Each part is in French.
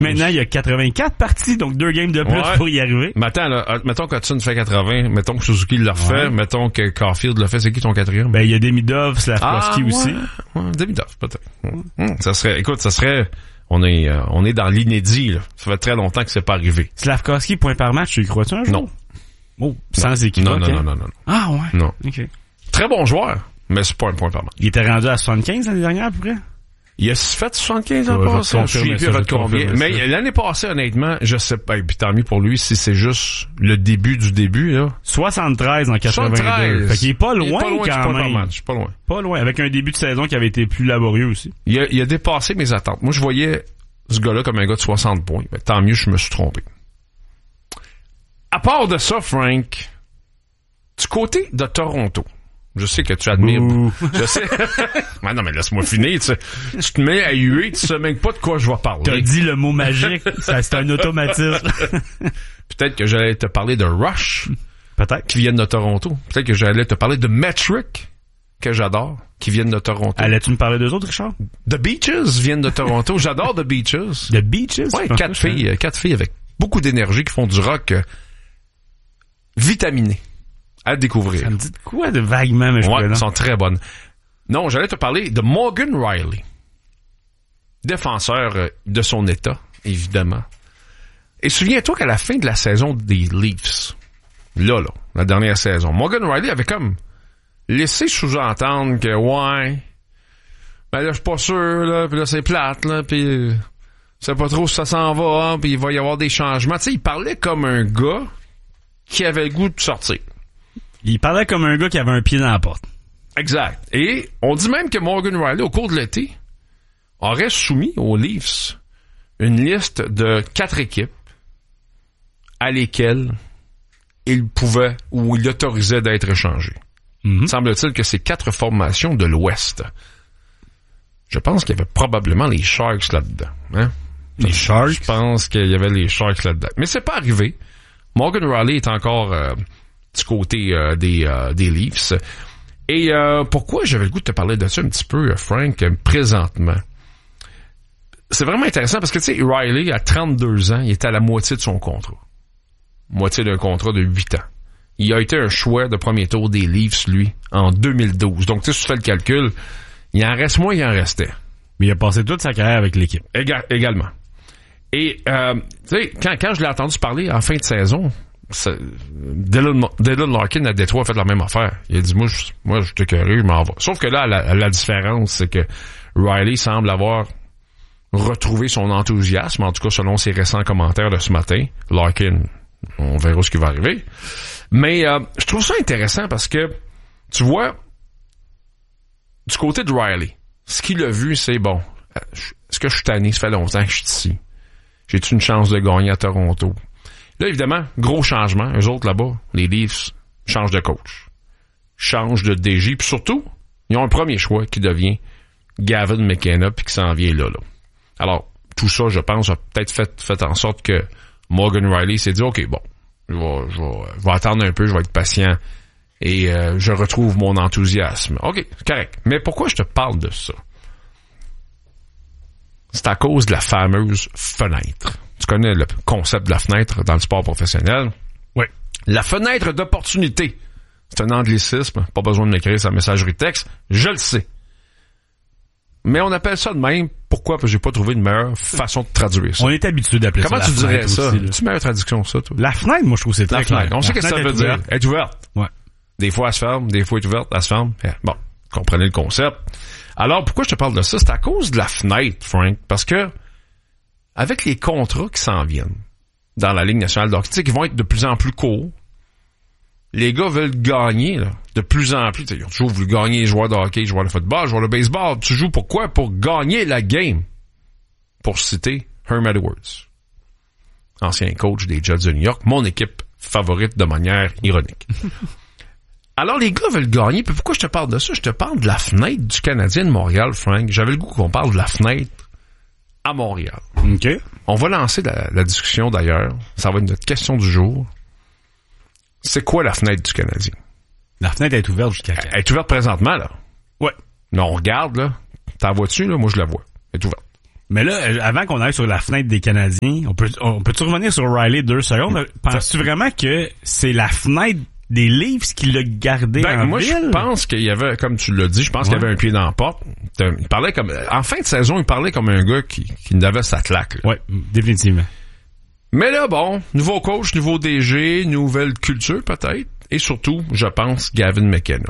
Maintenant, il y a 84 parties, donc 2 games de plus pour y arriver. Mais attends, là, mettons que Hudson fait 80, mettons que Suzuki le refait, mettons que Caulfield le fait, c'est qui ton quatrième? Ben, il y a Demidov, Slavkovski aussi. Ouais, Demidov, peut-être. Ça serait, on est dans l'inédit, là. Ça fait très longtemps que c'est pas arrivé. Slavkovski, point par match, tu y crois-tu un jour? Non. Oh, sans équivoque. Non. Ah, ouais. Non. OK. Très bon joueur, mais c'est pas un point par match. Il était rendu à 75 l'année dernière, à peu près? Il a fait 75 ans passé. Je suis plus de combien. Mais l'année passée, honnêtement, je sais pas. Et puis tant mieux pour lui si c'est juste le début du début, là. 73 en 82. 73. Fait qu'il est pas loin, quand même. Pas loin. Pas loin. Avec un début de saison qui avait été plus laborieux aussi. Il a dépassé mes attentes. Moi, je voyais ce gars-là comme un gars de 60 points. Mais tant mieux, je me suis trompé. À part de ça, Frank, du côté de Toronto, je sais que tu admires. Je sais. Mais non, mais laisse-moi finir. Tu te mets à huer, tu sais même pas de quoi je vais parler. T'as dit le mot magique. Ça, c'est un automatisme. Peut-être que j'allais te parler de Rush. Peut-être. Qui viennent de Toronto. Peut-être que j'allais te parler de Metric, que j'adore, qui viennent de Toronto. Allais-tu me parler d'eux autres, Richard? The Beaches viennent de Toronto. J'adore The Beaches. The Beaches? Ouais, 4 filles avec beaucoup d'énergie qui font du rock vitaminé. À découvrir. Ça me dit de quoi de vaguement, mais je elles sont très bonnes. Non, j'allais te parler de Morgan Riley. Défenseur de son état, évidemment. Et souviens-toi qu'à la fin de la saison des Leafs, là, la dernière saison, Morgan Riley avait comme laissé sous-entendre que, ben là, je suis pas sûr, là, pis là, c'est plate, là, pis c'est pas trop si ça s'en va, hein, pis il va y avoir des changements. Tu sais, il parlait comme un gars qui avait le goût de sortir. Il parlait comme un gars qui avait un pied dans la porte. Exact. Et on dit même que Morgan Riley, au cours de l'été, aurait soumis aux Leafs une liste de 4 équipes à lesquelles il pouvait ou il autorisait d'être échangé. Semble-t-il que c'est 4 formations de l'Ouest. Je pense qu'il y avait probablement les Sharks là-dedans. Hein? Les Sharks? Je pense qu'il y avait les Sharks là-dedans. Mais c'est pas arrivé. Morgan Riley est encore du côté des Leafs. Et pourquoi j'avais le goût de te parler de ça un petit peu, Frank, présentement? C'est vraiment intéressant parce que, tu sais, Riley, à 32 ans, il était à la moitié de son contrat. Moitié d'un contrat de 8 ans. Il a été un choix de premier tour des Leafs, lui, en 2012. Donc, tu sais, si tu fais le calcul, il en reste moins, il en restait. Mais il a passé toute sa carrière avec l'équipe. Également. Et, tu sais, quand je l'ai entendu parler en fin de saison, Dylan Larkin à Détroit a fait la même affaire. Il a dit, moi, je suis écœuré, je m'en vais. Sauf que là, la différence, c'est que Riley semble avoir retrouvé son enthousiasme, en tout cas selon ses récents commentaires de ce matin. Larkin, on verra ce qui va arriver. Mais je trouve ça intéressant parce que, tu vois, du côté de Riley, ce qu'il a vu, c'est bon, est-ce que je suis tanné? Ça fait longtemps que je suis ici. J'ai-tu une chance de gagner à Toronto? Là, évidemment, gros changement. Eux autres, là-bas, les Leafs changent de coach, changent de DG, puis surtout, ils ont un premier choix qui devient Gavin McKenna, puis qui s'en vient là. Alors, tout ça, je pense, a peut-être fait en sorte que Morgan Riley s'est dit, OK, bon, je vais attendre un peu, je vais être patient, et je retrouve mon enthousiasme. OK, c'est correct. Mais pourquoi je te parle de ça? C'est à cause de la fameuse fenêtre. Tu connais le concept de la fenêtre dans le sport professionnel? Oui. La fenêtre d'opportunité. C'est un anglicisme. Pas besoin de m'écrire sa messagerie texte. Je le sais. Mais on appelle ça de même. Pourquoi? Parce que j'ai pas trouvé une meilleure façon de traduire ça. On est habitué d'appeler Comment ça. Comment tu dirais ça? Aussi, c'est une meilleure traduction, ça, toi? La fenêtre, moi, je trouve que c'est très clair. On sait ce que ça veut dire. Elle est ouverte. Ouais. Des fois, elle se ferme. Des fois, elle est ouverte. Elle se ferme. Bon. Comprenez le concept. Alors, pourquoi je te parle de ça? C'est à cause de la fenêtre, Frank. Parce que, avec les contrats qui s'en viennent dans la Ligue nationale de hockey, tu sais, qui vont être de plus en plus courts, les gars veulent gagner, là, de plus en plus. Ils ont toujours voulu gagner les joueurs de hockey, les joueurs de football, les joueurs de baseball. Tu joues pourquoi? Pour gagner la game. Pour citer Herm Edwards, ancien coach des Jets de New York, mon équipe favorite de manière ironique. Alors, les gars veulent gagner. Puis pourquoi je te parle de ça? Je te parle de la fenêtre du Canadien de Montréal, Frank. J'avais le goût qu'on parle de la fenêtre à Montréal. OK. On va lancer la discussion d'ailleurs. Ça va être notre question du jour. C'est quoi la fenêtre du Canadien? La fenêtre est ouverte jusqu'à quand? Elle est ouverte présentement, là. Ouais. Non, on regarde, là. T'en vois-tu, là? Moi, je la vois. Elle est ouverte. Mais là, avant qu'on aille sur la fenêtre des Canadiens, on peut-tu revenir sur Riley 2 secondes? Penses-tu vraiment que c'est la fenêtre des Leafs qui l'a gardé en moi, ville? Je pense qu'il y avait, comme tu l'as dit, je pense qu'il y avait un pied dans la porte. Il parlait comme, en fin de saison, il parlait comme un gars qui avait sa claque. Oui, définitivement. Mais là, bon, nouveau coach, nouveau DG, nouvelle culture peut-être. Et surtout, je pense, Gavin McKenna.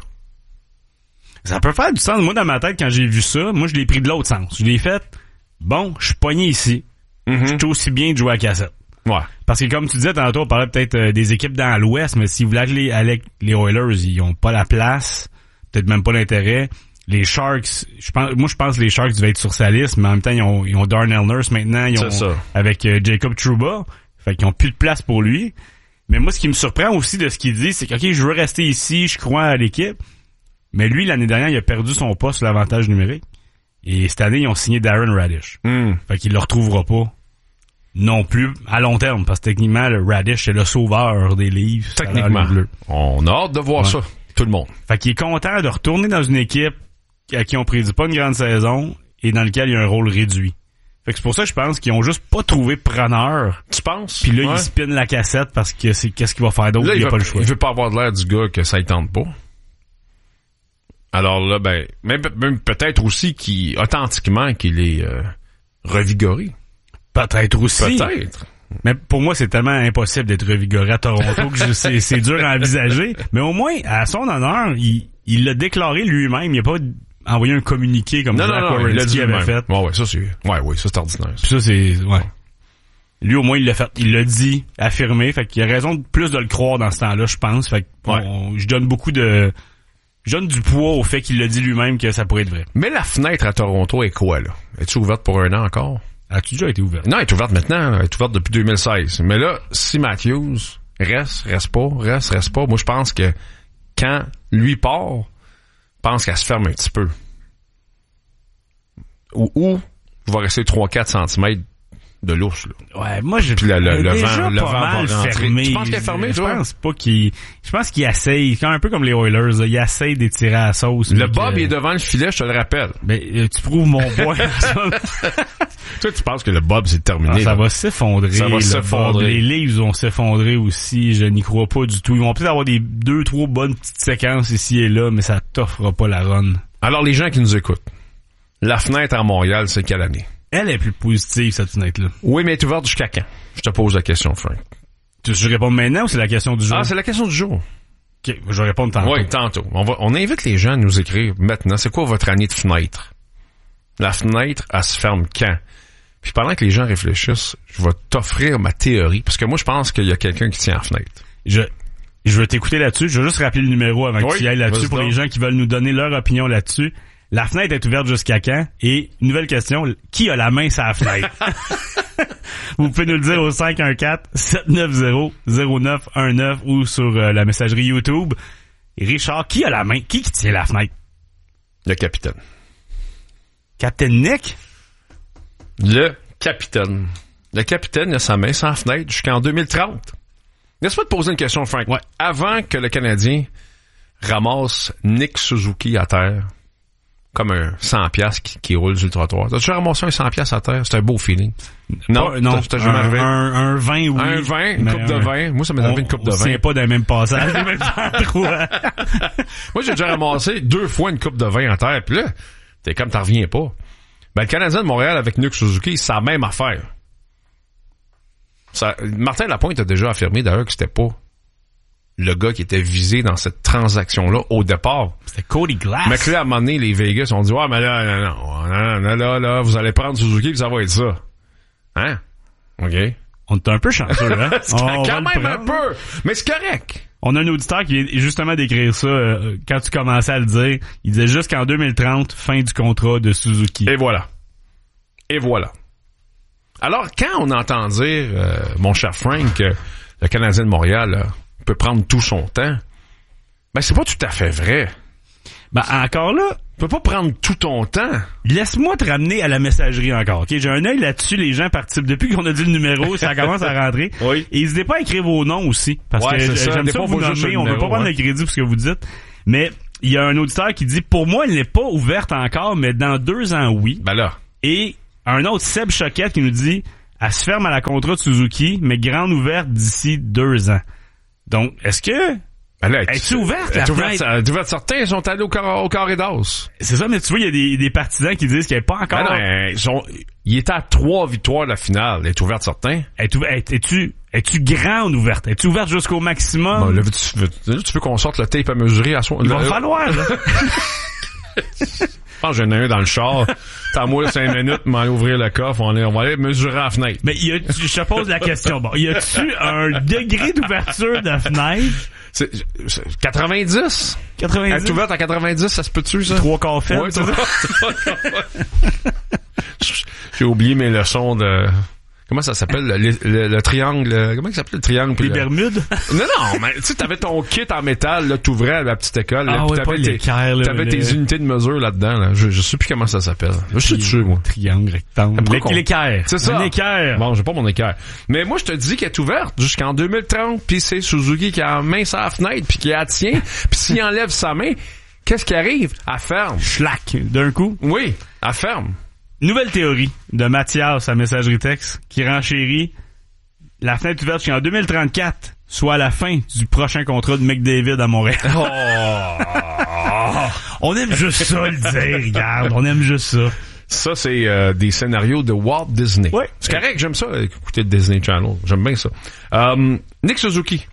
Ça peut faire du sens. Moi, dans ma tête, quand j'ai vu ça, moi, je l'ai pris de l'autre sens. Je l'ai fait, bon, je suis pogné ici. Je suis aussi bien de jouer à cassette. Ouais. Parce que comme tu disais tantôt, on parlait peut-être des équipes dans l'Ouest, mais si vous voulez aller avec les Oilers, ils ont pas la place, peut-être même pas l'intérêt. Les Sharks, je pense que les Sharks devaient être sur sa liste, mais en même temps, ils ont Darnell Nurse maintenant, avec Jacob Trouba, fait qu'ils ont plus de place pour lui. Mais moi, ce qui me surprend aussi de ce qu'il dit, c'est que, OK, je veux rester ici, je crois à l'équipe, mais lui, l'année dernière, il a perdu son poste sur l'avantage numérique. Et cette année, ils ont signé Darren Radish. Fait qu'il le retrouvera pas. Non plus à long terme, parce que techniquement, le Radish, c'est le sauveur des Leafs. Techniquement. On a hâte de voir ça, tout le monde. Fait qu'il est content de retourner dans une équipe à qui on prédit pas une grande saison et dans lequel il y a un rôle réduit. Fait que c'est pour ça que je pense qu'ils ont juste pas trouvé preneur. Tu penses? Puis là, il spin la cassette parce que c'est qu'est-ce qu'il va faire d'autre? Il a pas le choix. Il veut pas avoir de l'air du gars que ça ne tente pas. Alors là, même peut-être aussi authentiquement qu'il est revigoré. Peut-être aussi. Peut-être. Mais pour moi, c'est tellement impossible d'être revigoré à Toronto que c'est dur à envisager. Mais au moins, à son honneur, il l'a déclaré lui-même. Il n'a pas envoyé un communiqué comme Zach Werenski avait fait. Ouais, ça c'est ordinaire. Puis ça, c'est, Lui, au moins, il l'a fait. Il l'a dit, affirmé. Fait qu'il a raison de plus de le croire dans ce temps-là, je pense. Fait que je donne je donne du poids au fait qu'il l'a dit lui-même que ça pourrait être vrai. Mais la fenêtre à Toronto est quoi, là? Es-tu ouverte pour un an encore? As-tu déjà été ouverte? Non, elle est ouverte maintenant. Elle est ouverte depuis 2016. Mais là, si Matthews reste pas, moi, je pense que quand lui part, je pense qu'elle se ferme un petit peu. Ou va rester 3-4 cm de l'ours, là. Ouais, moi, j'ai le vent va rentrer. Fermé. Tu penses qu'il est fermé, toi? Je pense qu'il essaye, un peu comme les Oilers, là, il essaye d'étirer à la sauce. Le Bob il est devant le filet, je te le rappelle. Mais tu prouves mon point. Toi, tu penses que le Bob, c'est terminé. Ça va s'effondrer. Les Leafs vont s'effondrer aussi, je n'y crois pas du tout. Ils vont peut-être avoir des 2-3 bonnes petites séquences ici et là, mais ça t'offrira pas la run. Alors, les gens qui nous écoutent, la fenêtre à Montréal, c'est quelle année? Elle est plus positive, cette fenêtre-là. Oui, mais elle est ouverte jusqu'à quand? Je te pose la question, Frank. Tu veux que je réponde maintenant ou c'est la question du jour? Ah, c'est la question du jour. OK, je vais répondre tantôt. Oui, tantôt. On invite les gens à nous écrire maintenant. C'est quoi votre année de fenêtre? La fenêtre, elle se ferme quand? Puis pendant que les gens réfléchissent, je vais t'offrir ma théorie. Parce que moi, je pense qu'il y a quelqu'un qui tient la fenêtre. Je vais t'écouter là-dessus. Je vais juste rappeler le numéro avant que tu y ailles là-dessus pour les gens qui veulent nous donner leur opinion là-dessus. La fenêtre est ouverte jusqu'à quand? Et, nouvelle question, qui a la main sur la fenêtre? Vous pouvez nous le dire au 514-790-0919 ou sur la messagerie YouTube. Et Richard, qui a la main? Qui tient la fenêtre? Le capitaine. Captain Nick? Le capitaine. Le capitaine a sa main sur la fenêtre jusqu'en 2030. Laisse pas te poser une question, Frank. Ouais. Avant que le Canadien ramasse Nick Suzuki à terre, comme un 100$ qui roule sur le trottoir. T'as déjà ramassé un 100$ à terre? C'est un beau feeling. Non, t'as jamais arrivé. Un 20, oui. Un 20, une coupe de vin. Moi, ça m'est arrivé une coupe de vin. C'est pas dans le même passage. Moi, j'ai déjà ramassé 2 fois une coupe de vin à terre. Puis là, t'es comme t'en reviens pas. Ben, le Canadien de Montréal avec Nick Suzuki, c'est la même affaire. Martin Lapointe a déjà affirmé d'ailleurs que c'était pas le gars qui était visé dans cette transaction-là au départ. C'était Cody Glass. Mais que là, à un moment donné, les Vegas ont dit, ouais, mais là, non, vous allez prendre Suzuki puis ça va être ça. Hein? OK. On est un peu chanceux, hein? Quand même un peu. Mais c'est correct. On a un auditeur qui vient justement d'écrire ça quand tu commençais à le dire. Il disait jusqu'en 2030, fin du contrat de Suzuki. Et voilà. Alors, quand on entend dire, mon cher Frank, que le Canadien de Montréal peut prendre tout son temps, ben c'est pas tout à fait vrai. Ben encore là, tu peux pas prendre tout ton temps. Laisse-moi te ramener à la messagerie encore. Okay? J'ai un œil là-dessus, les gens participent. Depuis qu'on a dit le numéro, ça commence à rentrer. Oui. Et n'hésitez pas à écrire vos noms aussi. Parce que j'aime ça vous nommer, on ne veut pas prendre le crédit pour ce que vous dites. Mais il y a un auditeur qui dit, pour moi, elle n'est pas ouverte encore, mais dans 2 ans, oui. Ben là. Et un autre Seb Choquette qui nous dit elle se ferme à la contrat de Suzuki, mais grande ouverte d'ici 2 ans. Donc, est-ce que... Es-tu ouverte, la fenêtre? Elle est ouverte. Certains sont allés au carré d'as. C'est ça, mais tu vois, il y a des partisans qui disent qu'il n'y a pas encore... Il était à 3 victoires de la finale. Elle est ouverte, certains. Es-tu grande ouverte? Es-tu ouverte jusqu'au maximum? Bon, là, tu veux qu'on sorte le tape à mesurer à soi? Il va falloir, là. Je pense que j'en ai un dans le char. T'as moi 5 minutes, m'en aller ouvrir le coffre, on va aller mesurer la fenêtre. Mais je te pose la question. Bon, y a-tu un degré d'ouverture de fenêtre? C'est 90? 90? Elle est ouverte à 90, ça se peut-tu, ça? 3/4 fait. Ouais, c'est ça. J'ai oublié mes leçons de... Comment ça s'appelle? Le triangle... Comment ça s'appelle le triangle? Les Bermudes? Non, mais tu sais, t'avais ton kit en métal, là, t'ouvrais à la petite école. Ah, là, ouais, t'avais tes unités de mesure là-dedans. Là. Je sais plus comment ça s'appelle. Je suis dessus, moi. Triangle, rectangle. L'équerre. C'est ça. Un équerre. Bon, j'ai pas mon équerre. Mais moi, je te dis qu'elle est ouverte jusqu'en 2030, puis c'est Suzuki qui a la main sur la fenêtre, puis qui la tient, puis s'il enlève sa main, qu'est-ce qui arrive? Elle ferme. Schlack. D'un coup. Oui, elle ferme. Nouvelle théorie de Mathias à messagerie texte qui renchérit la fenêtre ouverte jusqu'en 2034, soit à la fin du prochain contrat de McDavid à Montréal. On aime juste ça le dire, regarde, on aime juste ça. Ça, c'est des scénarios de Walt Disney. Ouais. C'est correct, j'aime ça, écouter le Disney Channel. J'aime bien ça. Nick Suzuki.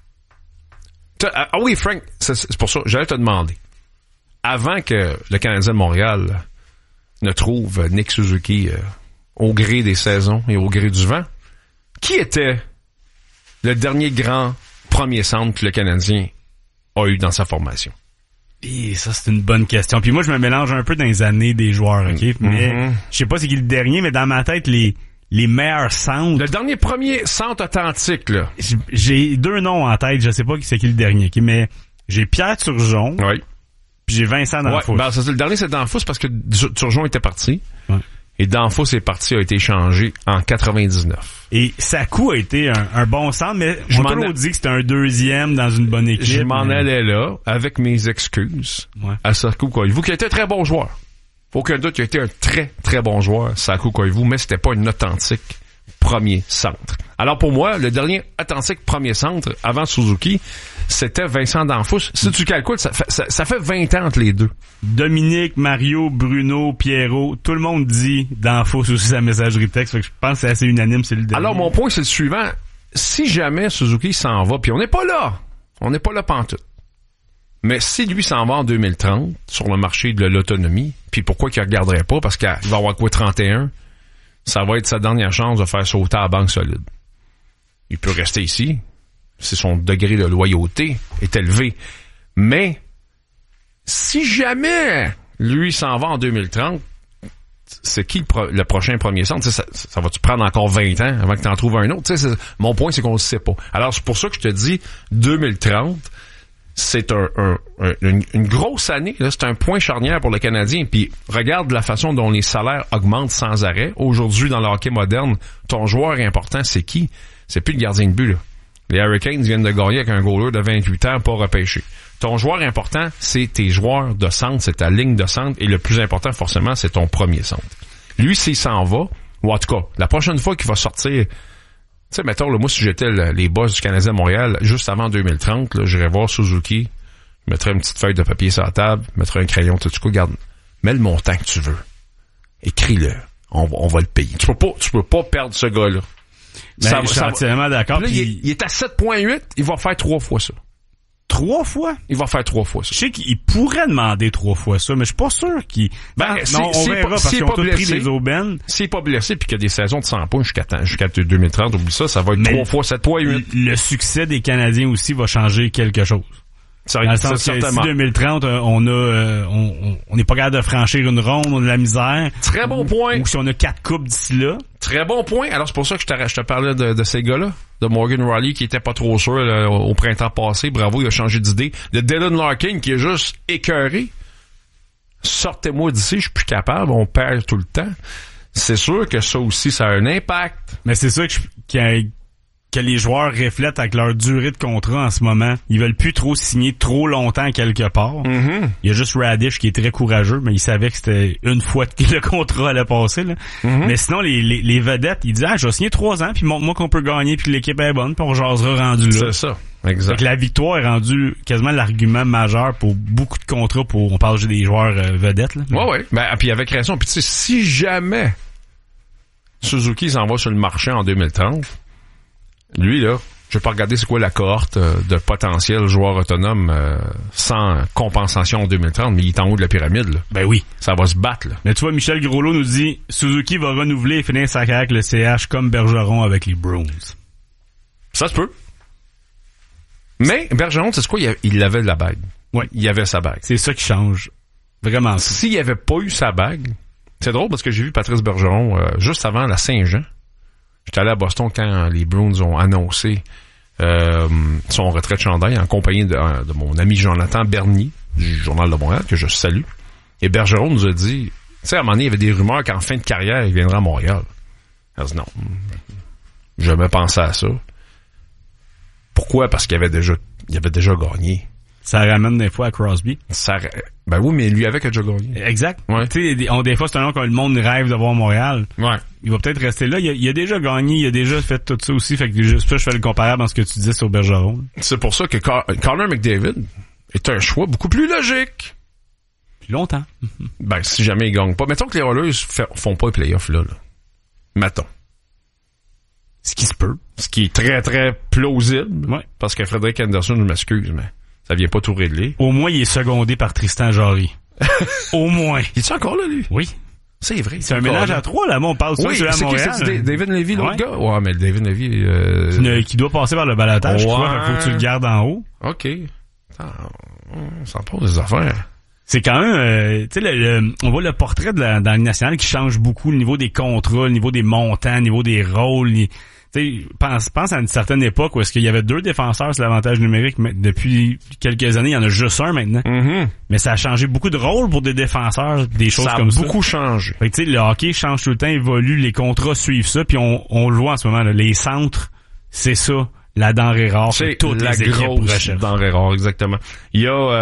Ah oui, Frank, c'est pour ça, j'allais te demander. Avant que le Canadien de Montréal ne trouve Nick Suzuki au gré des saisons et au gré du vent, qui était le dernier grand premier centre que le Canadien a eu dans sa formation? Et ça, c'est une bonne question. Puis moi, je me mélange un peu dans les années des joueurs, OK? Mais je sais pas c'est qui le dernier, mais dans ma tête, les meilleurs centres... Le dernier premier centre authentique, là. J'ai 2 noms en tête, je sais pas c'est qui le dernier, OK? Mais j'ai Pierre Turgeon. Oui. Puis j'ai Vincent Danfous. Ben, le dernier, c'est Danfous parce que Turgeon était parti. Ouais. Et Danfous est parti, a été échangé en 99. Et Sakou a été un bon centre, mais on m'a toujours dit que c'était un 2e dans une bonne équipe. Je m'en allais là, avec mes excuses, à Sakou Koivu, qui était un très bon joueur. Aucun doute qu'il a été un très, très bon joueur, Sakou Koivu, mais c'était pas un authentique premier centre. Alors pour moi, le dernier authentique premier centre avant Suzuki, c'était Vincent Danfous. Si tu calcules, ça fait 20 ans entre les deux. Dominique, Mario, Bruno, Pierrot, tout le monde dit Danfous aussi sa messagerie texte. Fait que je pense que c'est assez unanime, c'est le dernier. Alors mon point, c'est le suivant. Si jamais Suzuki s'en va, puis on n'est pas là pantoute. Mais si lui s'en va en 2030 sur le marché de l'autonomie, puis pourquoi qu'il ne regarderait pas? Parce qu'il va avoir quoi, 31? Ça va être sa dernière chance de faire sauter à la banque solide. Il peut rester ici. Si son degré de loyauté est élevé. Mais, si jamais lui s'en va en 2030, c'est qui le prochain premier centre? Ça va-tu prendre encore 20 ans avant que tu en trouves un autre? Mon point, c'est qu'on ne sait pas. Alors, c'est pour ça que je te dis 2030, c'est une grosse année. Là, c'est un point charnière pour le Canadien. Puis, regarde la façon dont les salaires augmentent sans arrêt. Aujourd'hui, dans le hockey moderne, ton joueur important, c'est qui? C'est plus le gardien de but, là. Les Hurricanes viennent de gagner avec un goaler de 28 ans pas repêché. Ton joueur important, c'est tes joueurs de centre, c'est ta ligne de centre, et le plus important, forcément, c'est ton premier centre. Lui, s'il s'en va, ou en tout cas, la prochaine fois qu'il va sortir, tu sais, mettons, là, moi, si j'étais les boss du Canadien de Montréal, juste avant 2030, là, j'irais voir Suzuki, je mettrais une petite feuille de papier sur la table, je mettrais un crayon, tu sais quoi, regarde, mets le montant que tu veux. Écris-le. On va le payer. Tu peux pas perdre ce gars-là. Ben, je suis entièrement d'accord. Là, il est à 7.8, il va faire 3 fois ça. 3 fois? Il va faire 3 fois ça. Je sais qu'il pourrait demander 3 fois ça, mais je suis pas sûr qu'il... Ben, non, on verra parce qu'ils ont tous pris les aubaines. S'il est pas blessé puis qu'il y a des saisons de 100 points jusqu'à 2030, oublie ça va être 3 fois 7.8. Le succès des Canadiens aussi va changer quelque chose. Dans le sens que si 2030, on n'est pas capable de franchir une ronde, on a de la misère. Très bon point. Ou si on a 4 coupes d'ici là. Très bon point. Alors, c'est pour ça que je te parlais de ces gars-là. De Morgan Rielly, qui était pas trop sûr là, au printemps passé. Bravo, il a changé d'idée. De Dylan Larkin, qui est juste écœuré. Sortez-moi d'ici, je suis plus capable. On perd tout le temps. C'est sûr que ça aussi, ça a un impact. Mais c'est ça qui que les joueurs reflètent avec leur durée de contrat en ce moment. Ils veulent plus trop signer trop longtemps quelque part. Mm-hmm. Il y a juste Radish qui est très courageux, mais il savait que c'était une fois que le contrat allait passer. Là. Mm-hmm. Mais sinon, les vedettes, ils disent « Ah, je vais signer 3 ans, puis montre-moi qu'on peut gagner, puis l'équipe est bonne, puis on jasera rendu là. » C'est ça, exact. Fait que la victoire est rendue quasiment l'argument majeur pour beaucoup de contrats, on parle juste des joueurs vedettes. Là. Ouais. Ben, puis avec raison. Puis tu sais, si jamais Suzuki s'en va sur le marché en 2030, lui, là, je vais pas regarder c'est quoi la cohorte de potentiels joueurs autonomes sans compensation en 2030, mais il est en haut de la pyramide, là. Ben oui. Ça va se battre, là. Mais tu vois, Michel Groslo nous dit Suzuki va renouveler et finir sa carrière avec le CH comme Bergeron avec les Bruins. Ça se peut. Mais Bergeron, c'est quoi? Il avait la bague. Oui. Il avait sa bague. C'est ça qui change. Vraiment. S'il avait pas eu sa bague, c'est drôle parce que j'ai vu Patrice Bergeron juste avant la Saint-Jean. J'étais allé à Boston quand les Bruins ont annoncé son retrait de chandail en compagnie de mon ami Jonathan Bernier du Journal de Montréal, que je salue. Et Bergeron nous a dit, tu sais, à un moment donné, il y avait des rumeurs qu'en fin de carrière, il viendra à Montréal. Elle a dit non. Je jamais pensé à ça. Pourquoi? Parce qu'il avait déjà gagné. Ça ramène des fois à Crosby. Ben oui, mais lui avec a déjà gagné. Exact. Ouais. Tu sais, des fois, c'est un nom que le monde rêve de voir à Montréal. Ouais. Il va peut-être rester là. Il a déjà gagné, il a déjà fait tout ça aussi. Fait que je fais le comparable dans ce que tu disais sur Bergeron. C'est pour ça que Connor McDavid est un choix beaucoup plus logique. Plus longtemps. Ben, si jamais ils gagnent pas. Mettons que les Oilers font pas les playoffs là. Mettons. Ce qui se peut. Ce qui est très, très plausible. Ouais. Parce que Frédéric Anderson, je m'excuse, mais ça vient pas tout régler. Au moins, il est secondé par Tristan Jarry. Au moins. Il est encore là, lui? Oui. C'est vrai. C'est un mélange à 3, là. Moi, on parle ça, oui, c'est à Montréal. C'est David Levy, l'autre gars? Ouais, mais David Levy... Qui doit passer par le balotage, tu vois. Faut que tu le gardes en haut. OK. On s'en pose des affaires. C'est quand même, tu sais, on voit le portrait dans la Ligue nationale qui change beaucoup, le niveau des contrats, le niveau des montants, le niveau des rôles. Tu sais, pense à une certaine époque où est-ce qu'il y avait 2 défenseurs sur l'avantage numérique, mais depuis quelques années, il y en a juste un maintenant. Mm-hmm. Mais ça a changé beaucoup de rôles pour des défenseurs, des choses comme ça. Ça a beaucoup changé. Fait que tu sais, le hockey change tout le temps, évolue, les contrats suivent ça, puis on le voit en ce moment, là, les centres, c'est ça, la denrée rare. C'est toutes la les grosse denrée rare, exactement. Il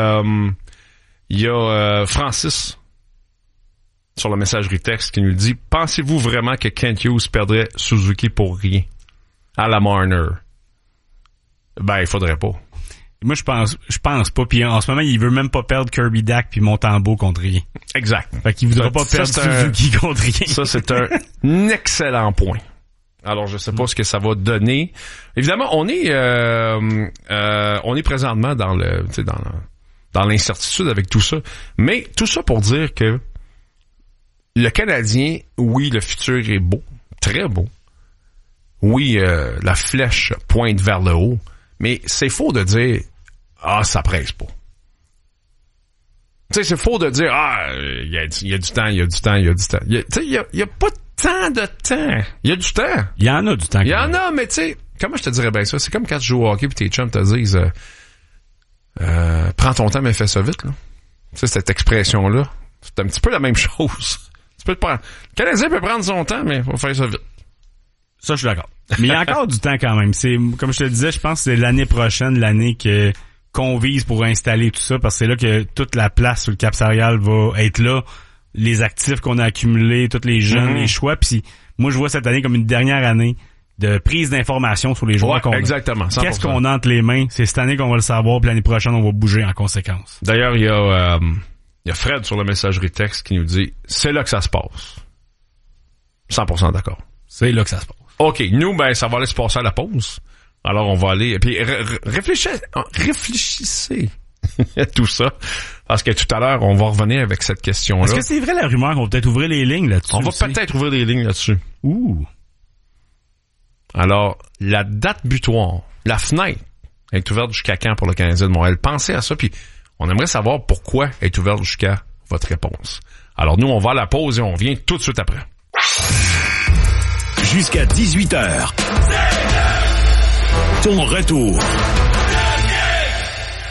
y a Francis sur la messagerie texte qui nous dit « Pensez-vous vraiment que Kent Hughes perdrait Suzuki pour rien? À la Marner. » Ben, il faudrait pas. Moi, je pense pas. Puis en ce moment, il veut même pas perdre Kirby Dach puis Montembeault contre rien. Exact. Fait qu'il voudra pas perdre Suzuki contre rien. Ça, c'est un excellent point. Alors, je sais pas ce que ça va donner. Évidemment, on est présentement dans l'incertitude avec tout ça. Mais tout ça pour dire que le Canadien, oui, le futur est beau. Très beau. Oui, la flèche pointe vers le haut. Mais c'est faux de dire « Ah, ça presse pas ». Tu sais, c'est faux de dire « Ah, il y a du temps, il y a du temps, il y a du temps ». Tu sais, il y a pas tant de temps. Il y a du temps. Il y en a du temps. Il y en a, mais tu sais, comment je te dirais bien ça? C'est comme quand tu joues au hockey pis tes chums te disent prends ton temps, mais fais ça vite, là. Tu sais, cette expression-là, c'est un petit peu la même chose. Tu peux te prendre. Le Canadien peut prendre son temps, mais faut faire ça vite. Ça, je suis d'accord. Mais il y a encore du temps quand même. C'est, comme je te le disais, je pense que c'est l'année prochaine, l'année qu'on vise pour installer tout ça, parce que c'est là que toute la place sur le Cap Salarial va être là. Les actifs qu'on a accumulés, tous les jeunes, les choix. Puis moi, je vois cette année comme une dernière année de prise d'information sur les joueurs qu'on a. Exactement. 100%. Qu'est-ce qu'on a entre les mains? C'est cette année qu'on va le savoir, puis l'année prochaine, on va bouger en conséquence. D'ailleurs, il y a Fred sur la messagerie texte qui nous dit « C'est là que ça se passe. » 100% d'accord. C'est là que ça se passe. OK. Nous, ben, ça va aller se passer à la pause. Alors, on va aller... Puis, réfléchissez à tout ça. Parce que tout à l'heure, on va revenir avec cette question-là. Est-ce que c'est vrai la rumeur qu'on va peut-être ouvrir les lignes là-dessus? On va peut-être ouvrir des lignes là-dessus. Ouh. Alors, la date butoir, la fenêtre est ouverte jusqu'à quand pour le Canadien de Montréal? Pensez à ça, puis on aimerait savoir pourquoi elle est ouverte jusqu'à votre réponse. Alors, nous, on va à la pause et on revient tout de suite après. Jusqu'à 18h. Ton retour.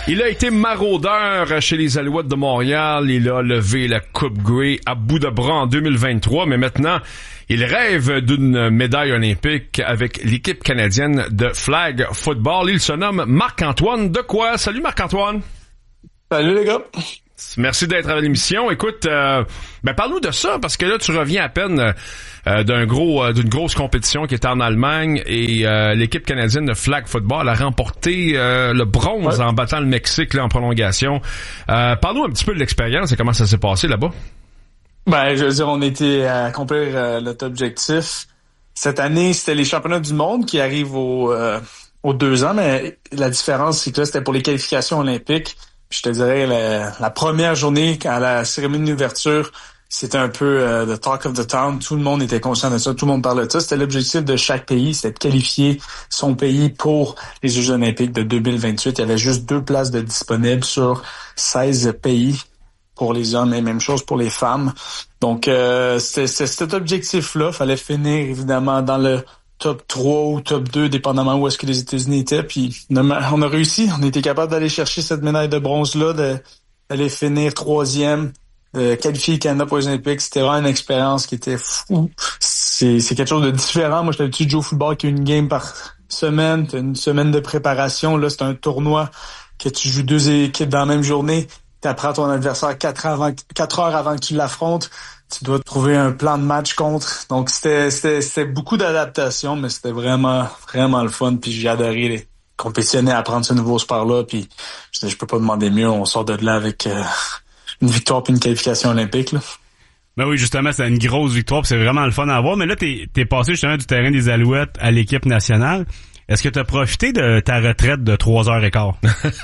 Il a été maraudeur chez les Alouettes de Montréal. Il a levé la Coupe Grey à bout de bras en 2023, mais maintenant, il rêve d'une médaille olympique avec l'équipe canadienne de flag football. Il se nomme Marc-Antoine Dequoy. Salut Marc-Antoine. Salut les gars. Merci d'être à l'émission. Écoute, parle-nous de ça, parce que là, tu reviens à peine d'une grosse compétition qui était en Allemagne et l'équipe canadienne de flag football a remporté le bronze en battant le Mexique là, en prolongation. Parle-nous un petit peu de l'expérience et comment ça s'est passé là-bas. Je veux dire, on était à accomplir notre objectif. Cette année, c'était les championnats du monde qui arrivent aux 2 ans, mais la différence, c'est que là, c'était pour les qualifications olympiques. Je te dirais, la première journée, à la cérémonie d'ouverture, c'était un peu the talk of the town. Tout le monde était conscient de ça. Tout le monde parlait de ça. C'était l'objectif de chaque pays, c'était de qualifier son pays pour les Jeux olympiques de 2028. Il y avait juste 2 places de disponibles sur 16 pays pour les hommes et même chose pour les femmes. Donc, c'était cet objectif-là. Fallait finir, évidemment, dans le top 3 ou top 2, dépendamment où est-ce que les États-Unis étaient. Puis on a réussi. On était capable d'aller chercher cette médaille de bronze-là, d'aller finir 3e, de qualifier le Canada pour les Olympiques. C'était vraiment une expérience qui était fou. C'est quelque chose de différent. Moi, j'étais habitué de jouer au football qui a une game par semaine. T'as une semaine de préparation. Là, c'est un tournoi que tu joues 2 équipes dans la même journée. T'apprends ton adversaire 4 heures avant que tu l'affrontes. Tu dois trouver un plan de match contre. Donc, c'était beaucoup d'adaptation, mais c'était vraiment, vraiment le fun. Puis j'ai adoré compétitionner, apprendre ce nouveau sport-là. Puis je peux pas demander mieux. On sort de là avec une victoire puis une qualification olympique, là. Ben oui, justement, c'est une grosse victoire, puis c'est vraiment le fun à voir. Mais là, t'es passé justement du terrain des Alouettes à l'équipe nationale. Est-ce que tu as profité de ta retraite de 3h15?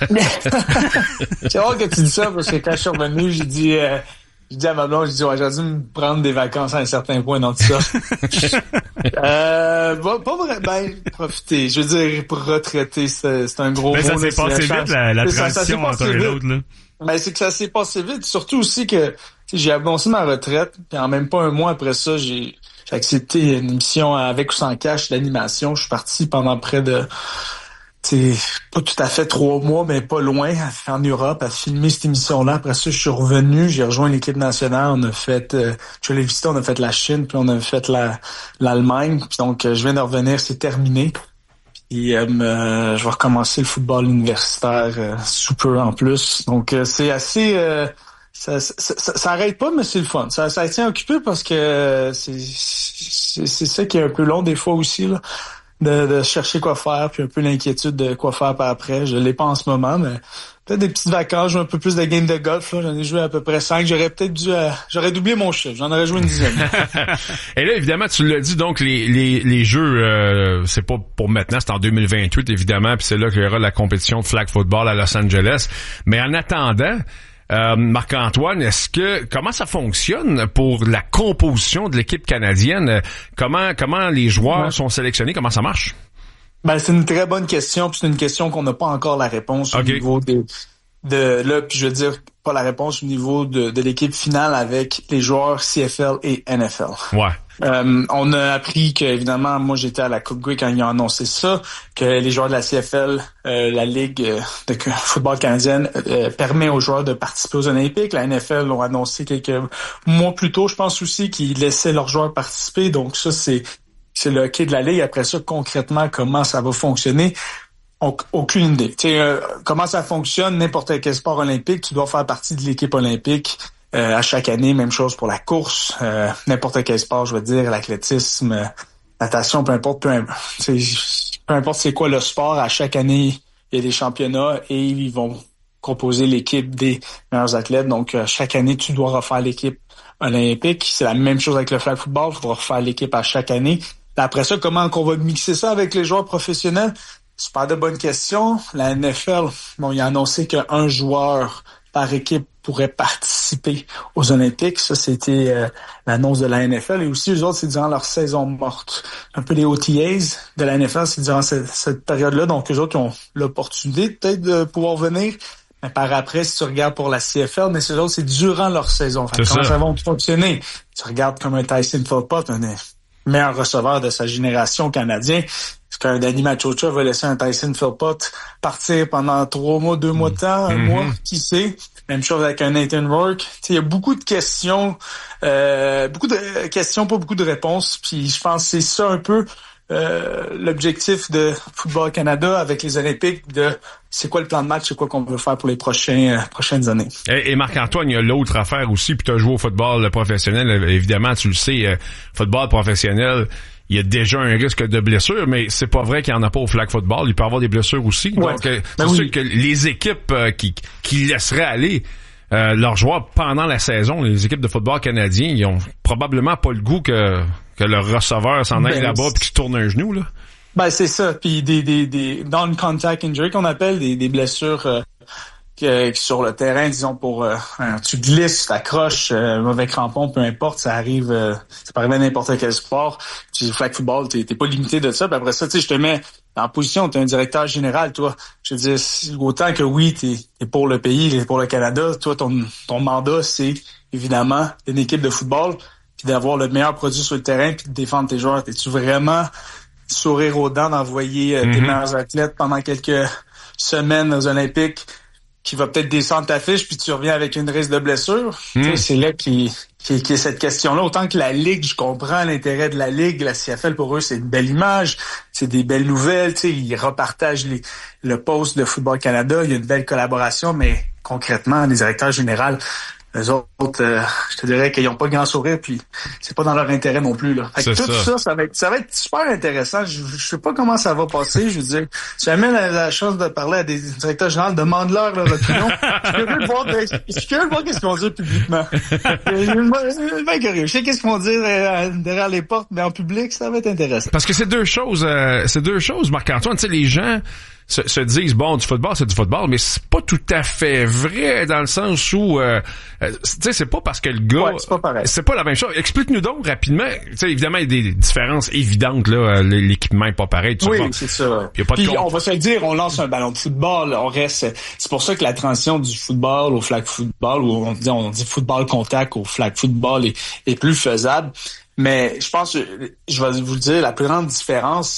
C'est rare que tu dis ça, parce que quand je suis revenu, j'ai dit à ma blonde, j'aurais dû me prendre des vacances à un certain point dans tout ça. Pas vraiment, profiter. Je veux dire, pour retraiter, c'est un gros mot. Ça s'est passé vite, la transition entre un et l'autre, là. C'est que ça s'est passé vite. Surtout aussi que j'ai annoncé ma retraite, puis en même pas un mois après ça, j'ai accepté une émission avec ou sans cash d'animation. Je suis parti pendant près de, pas tout à fait 3 mois, mais pas loin, en Europe, à filmer cette émission-là. Après ça, je suis revenu, j'ai rejoint l'équipe nationale. On a fait, je l'ai visité, on a fait la Chine, puis on a fait l'Allemagne. Puis donc, je viens de revenir, c'est terminé. Puis je vais recommencer le football universitaire sous peu en plus. Donc, c'est assez... Ça arrête pas, mais c'est le fun. Ça tient occupé parce que c'est ça qui est un peu long des fois aussi, là, de chercher quoi faire, puis un peu l'inquiétude de quoi faire par après. Je l'ai pas en ce moment, mais peut-être des petites vacances, jouer un peu plus de games de golf, là. J'en ai joué à peu près 5. J'aurais doublé mon chiffre. J'en aurais joué une dizaine. Et là, évidemment, tu l'as dit, donc les jeux, c'est pas pour maintenant, c'est en 2028, évidemment, puis c'est là qu'il y aura la compétition de flag football à Los Angeles. Mais en attendant, Marc-Antoine, comment ça fonctionne pour la composition de l'équipe canadienne? Comment les joueurs sont sélectionnés? Comment ça marche? C'est une très bonne question, puis c'est une question qu'on n'a pas encore la réponse au niveau puis je veux dire pas la réponse au niveau de l'équipe finale avec les joueurs CFL et NFL. Ouais. On a appris que, évidemment, moi j'étais à la Coupe Grey quand ils ont annoncé ça, que les joueurs de la CFL, la Ligue de football canadienne, permet aux joueurs de participer aux Olympiques. La NFL l'ont annoncé quelques mois plus tôt, je pense aussi, qu'ils laissaient leurs joueurs participer. Donc ça, c'est le hockey de la Ligue. Après ça, concrètement, comment ça va fonctionner? Aucune idée. Comment ça fonctionne, n'importe quel sport olympique, tu dois faire partie de l'équipe olympique à chaque année. Même chose pour la course, n'importe quel sport, je veux dire, l'athlétisme, natation, peu importe c'est quoi le sport, à chaque année, il y a des championnats et ils vont composer l'équipe des meilleurs athlètes. Donc, chaque année, tu dois refaire l'équipe olympique. C'est la même chose avec le flag football, tu dois refaire l'équipe à chaque année. Après ça, comment qu'on va mixer ça avec les joueurs professionnels? Super de bonnes questions. La NFL, il a annoncé qu'un joueur par équipe pourrait participer aux Olympiques. Ça, c'était l'annonce de la NFL. Et aussi, eux autres, c'est durant leur saison morte. Un peu les OTAs de la NFL, c'est durant cette période-là. Donc, eux autres, ils ont l'opportunité peut-être de pouvoir venir. Mais par après, si tu regardes pour la CFL, mais eux autres, c'est durant leur saison. Comment ça va fonctionner? Tu regardes comme un Tyson Philpott, un meilleur receveur de sa génération canadien. qu'un Danny Machocha va laisser un Tyson Philpott partir pendant 3 mois, 2 mois de temps, un mois, qui sait. Même chose avec un Nathan Rourke. Il y a beaucoup de questions, pas beaucoup de réponses. Puis je pense que c'est ça un peu l'objectif de Football Canada avec les Olympiques, de c'est quoi le plan de match, c'est quoi qu'on veut faire pour les prochaines années. Et Marc-Antoine, il y a l'autre affaire aussi, puis tu as joué au football professionnel, évidemment, tu le sais, football professionnel, il y a déjà un risque de blessure, mais c'est pas vrai qu'il n'y en a pas au flag football, il peut y avoir des blessures aussi. Ouais. Donc, c'est sûr que les équipes qui laisseraient aller leurs joueurs pendant la saison, les équipes de football canadiens, ils ont probablement pas le goût que leur receveur s'en aille là-bas puis qu'il se tourne un genou, là. Ben, c'est ça. Puis des non-contact injury qu'on appelle, des blessures sur le terrain, disons, tu glisses, tu t'accroches, mauvais crampon, peu importe, ça arrive, ça peut arriver à n'importe quel sport. Puis le flag football, t'es pas limité de ça. Puis après ça, tu sais, je te mets en position, t'es un directeur général, toi. Je veux dire, autant que oui, t'es pour le pays, t'es pour le Canada, toi, ton mandat, c'est évidemment une équipe de football, puis d'avoir le meilleur produit sur le terrain, puis de défendre tes joueurs. T'es-tu vraiment sourire aux dents d'envoyer tes meilleurs athlètes pendant quelques semaines aux Olympiques, qui va peut-être descendre ta fiche, puis tu reviens avec une risque de blessure? C'est là qu'il y a cette question-là. Autant que la Ligue, je comprends l'intérêt de la Ligue, la CFL, pour eux, c'est une belle image, c'est des belles nouvelles, ils repartagent le post de Football Canada, il y a une belle collaboration, mais concrètement, les directeurs généraux, eux autres, je te dirais qu'ils n'ont pas grand sourire, puis c'est pas dans leur intérêt non plus, là. Fait que tout ça va être super intéressant. Je sais pas comment ça va passer. Je veux dire, si jamais la chance de parler à des directeurs généraux, demande-leur leur opinion. Je suis curieux de voir qu'est-ce qu'ils vont dire publiquement. Ben curieux. Je sais qu'est-ce qu'ils vont dire derrière les portes, mais en public, ça va être intéressant. Parce que c'est deux choses, Marc-Antoine. Tu sais, les gens se disent, bon, du football, c'est du football, mais c'est pas tout à fait vrai dans le sens où, tu sais, c'est pas parce que le gars... Ouais, c'est pas pareil. C'est pas la même chose. Explique-nous donc rapidement. Tu sais, évidemment, il y a des différences évidentes, là. L'équipement est pas pareil. Oui, c'est ça. Puis on va se le dire, on lance un ballon de football, on reste... C'est pour ça que la transition du football au flag football, ou on dit football contact au flag football est plus faisable. Mais je pense, je vais vous le dire, la plus grande différence,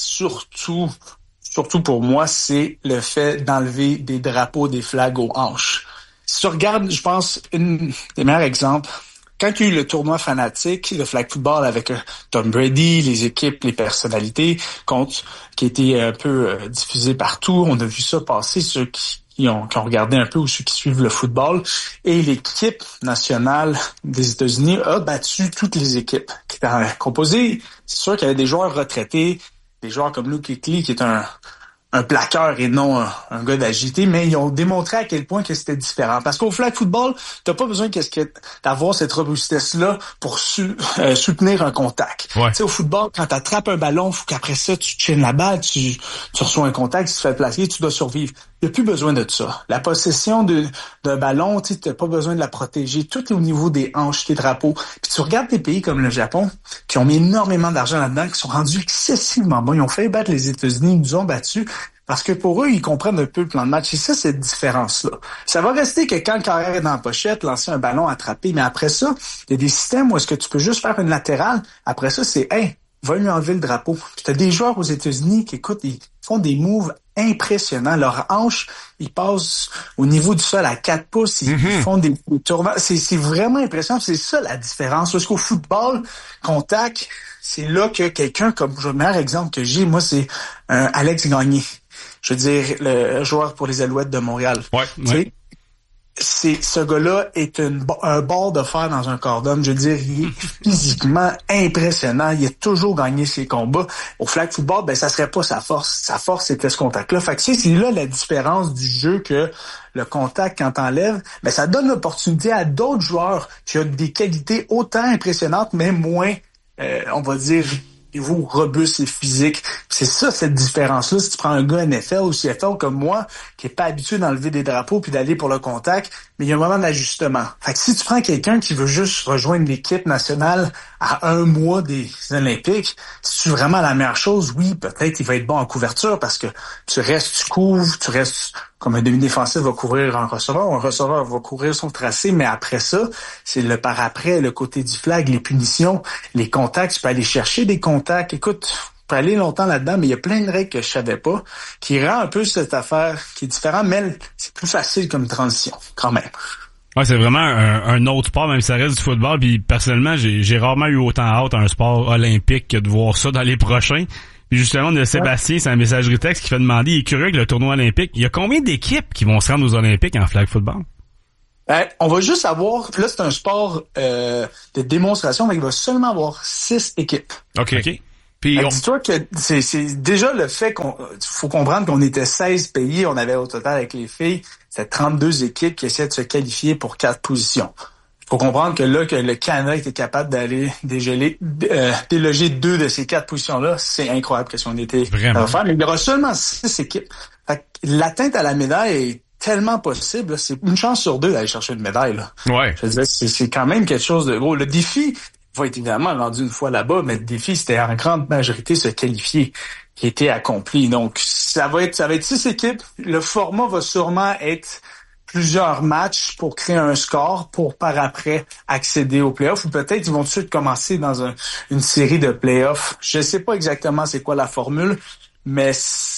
surtout pour moi, c'est le fait d'enlever des drapeaux, des flags aux hanches. Si tu regardes, je pense, un des meilleurs exemples, quand il y a eu le tournoi fanatique, le flag football avec Tom Brady, les équipes, les personnalités, qui étaient un peu diffusés partout, on a vu ça passer, ceux qui ont regardé un peu ou ceux qui suivent le football, et l'équipe nationale des États-Unis a battu toutes les équipes qui étaient composées. C'est sûr qu'il y avait des joueurs retraités, des joueurs comme Luke Kuechly, qui est un plaqueur et non un gars d'agité, mais ils ont démontré à quel point que c'était différent. Parce qu'au flag football, t'as pas besoin d'avoir cette robustesse-là pour soutenir un contact. Ouais. Tu sais, au football, quand t'attrapes un ballon, faut qu'après ça, tu tiennes la balle, tu reçois un contact, tu te fais placer, tu dois survivre. Il n'y a plus besoin de ça. La possession d'un ballon, tu n'as pas besoin de la protéger. Tout est au niveau des hanches, tes drapeaux. Puis tu regardes des pays comme le Japon, qui ont mis énormément d'argent là-dedans, qui sont rendus excessivement bons. Ils ont fait battre les États-Unis, ils nous ont battus, parce que pour eux, ils comprennent un peu le plan de match. Et ça, cette différence-là. Ça va rester que quand le carrière est dans la pochette, lancer un ballon, attraper. Mais après ça, il y a des systèmes où est-ce que tu peux juste faire une latérale. Après ça, c'est, hey, va lui enlever le drapeau. Puis t'as des joueurs aux États-Unis qui, écoute, ils font des moves impressionnants. Leurs hanches, ils passent au niveau du sol à 4 pouces. Ils font des tournements. C'est vraiment impressionnant. C'est ça la différence. Parce qu'au football, contact, c'est là que quelqu'un, comme le meilleur exemple que j'ai, moi, c'est Alex Gagné. Je veux dire, le joueur pour les Alouettes de Montréal. Ouais. Ce gars-là est un bord de fer dans un cordon. Je veux dire, il est physiquement impressionnant. Il a toujours gagné ses combats. Au flag football, ben, ça serait pas sa force. Sa force, c'était ce contact-là. Fait que c'est là la différence du jeu, que le contact, quand t'enlèves, ben, ça donne l'opportunité à d'autres joueurs qui ont des qualités autant impressionnantes, mais moins, on va dire, niveau robuste et physique. C'est ça, cette différence-là. Si tu prends un gars NFL ou CFL comme moi, qui est pas habitué d'enlever des drapeaux puis d'aller pour le contact, mais il y a un moment d'ajustement. Fait que si tu prends quelqu'un qui veut juste rejoindre l'équipe nationale à 1 mois des Olympiques, si tu vraiment la meilleure chose, oui, peut-être il va être bon en couverture parce que tu couvres, tu restes comme un demi-défensif va couvrir un receveur va couvrir son tracé, mais après ça, c'est le par après, le côté du flag, les punitions, les contacts, tu peux aller chercher des contacts. Écoute, peux aller longtemps là-dedans, mais il y a plein de règles que je savais pas, qui rend un peu cette affaire qui est différente, mais c'est plus facile comme transition, quand même. Ouais, c'est vraiment un autre sport, même si ça reste du football. Puis personnellement, j'ai rarement eu autant hâte à un sport olympique que de voir ça dans les prochains. Puis justement, on a Sébastien, c'est un messagerie texte qui fait demander, il est curieux que le tournoi olympique, il y a combien d'équipes qui vont se rendre aux Olympiques en flag football? On va juste avoir, là c'est un sport de démonstration, mais il va seulement avoir 6 équipes. OK. Puis dis-toi que c'est déjà le fait faut comprendre qu'on était 16 pays, on avait au total avec les filles, c'était 32 équipes qui essayaient de se qualifier pour 4 positions. Faut comprendre que là, que le Canada était capable d'aller déloger 2 de ces 4 positions-là, c'est incroyable que si on était à faire. Mais il y aura seulement 6 équipes. Fait que l'atteinte à la médaille est tellement possible. Là, c'est une chance sur 2 d'aller chercher une médaille. Là. Ouais. Je veux dire, c'est quand même quelque chose de gros. Le défi va être évidemment rendu une fois là-bas, mais le défi, c'était en grande majorité se qualifier qui était accompli. Donc, ça va être 6 équipes. Le format va sûrement être plusieurs matchs pour créer un score pour par après accéder aux playoffs, ou peut-être ils vont tout de suite commencer dans une série de playoffs. Je sais pas exactement c'est quoi la formule, mais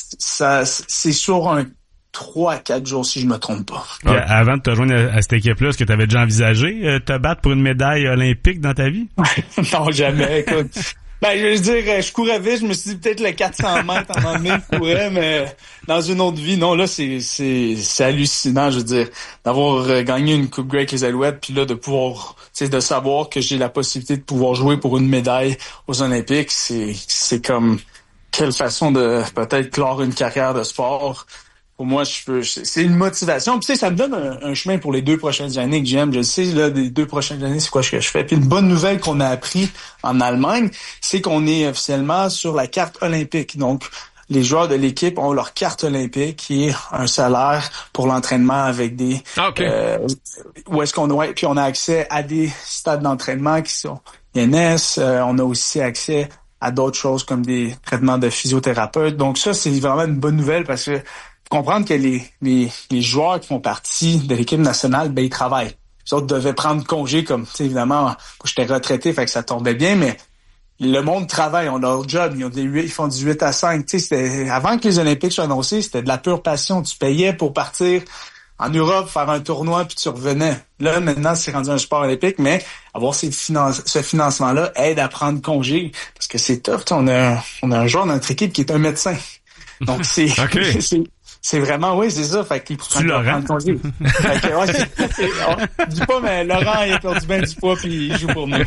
c'est sur un 3 à 4 jours si je me trompe pas. Ouais. Avant de te joindre à cette équipe-là, est-ce que tu avais déjà envisagé te battre pour une médaille olympique dans ta vie? Non, jamais. Écoute. Ben, je veux dire, je courais vite, je me suis dit peut-être le 400 mètres en un moment je courais, mais dans une autre vie, non, là, c'est hallucinant, je veux dire, d'avoir gagné une Coupe Grey avec les Alouettes, puis là, de pouvoir, tu sais, de savoir que j'ai la possibilité de pouvoir jouer pour une médaille aux Olympiques, c'est comme, quelle façon de peut-être clore une carrière de sport. Pour moi, c'est une motivation. Puis tu sais, ça me donne un chemin pour les 2 prochaines années que j'aime. Je le sais, là, des 2 prochaines années, c'est quoi que je fais. Puis une bonne nouvelle qu'on a appris en Allemagne, c'est qu'on est officiellement sur la carte olympique. Donc, les joueurs de l'équipe ont leur carte olympique qui est un salaire pour l'entraînement avec des... où est-ce puis on a accès à des stades d'entraînement qui sont INS. On a aussi accès à d'autres choses comme des traitements de physiothérapeute. Donc ça, c'est vraiment une bonne nouvelle parce que comprendre que les joueurs qui font partie de l'équipe nationale, ben ils travaillent. Les autres devaient prendre congé comme, tu sais, évidemment, j'étais retraité, fait que ça tombait bien, mais le monde travaille, on a leur job, ils font du 8 à 5. Tu sais, avant que les Olympiques soient annoncés, c'était de la pure passion. Tu payais pour partir en Europe, faire un tournoi, puis tu revenais. Là, maintenant, c'est rendu un sport olympique, mais avoir ce financement-là aide à prendre congé, parce que c'est tough. On a un joueur dans notre équipe qui est un médecin. Donc, c'est vraiment, oui, c'est ça. Fait qu'il tu Laurent? Fait que, ouais, dis pas, mais Laurent, il a perdu bien du poids puis il joue pour nous.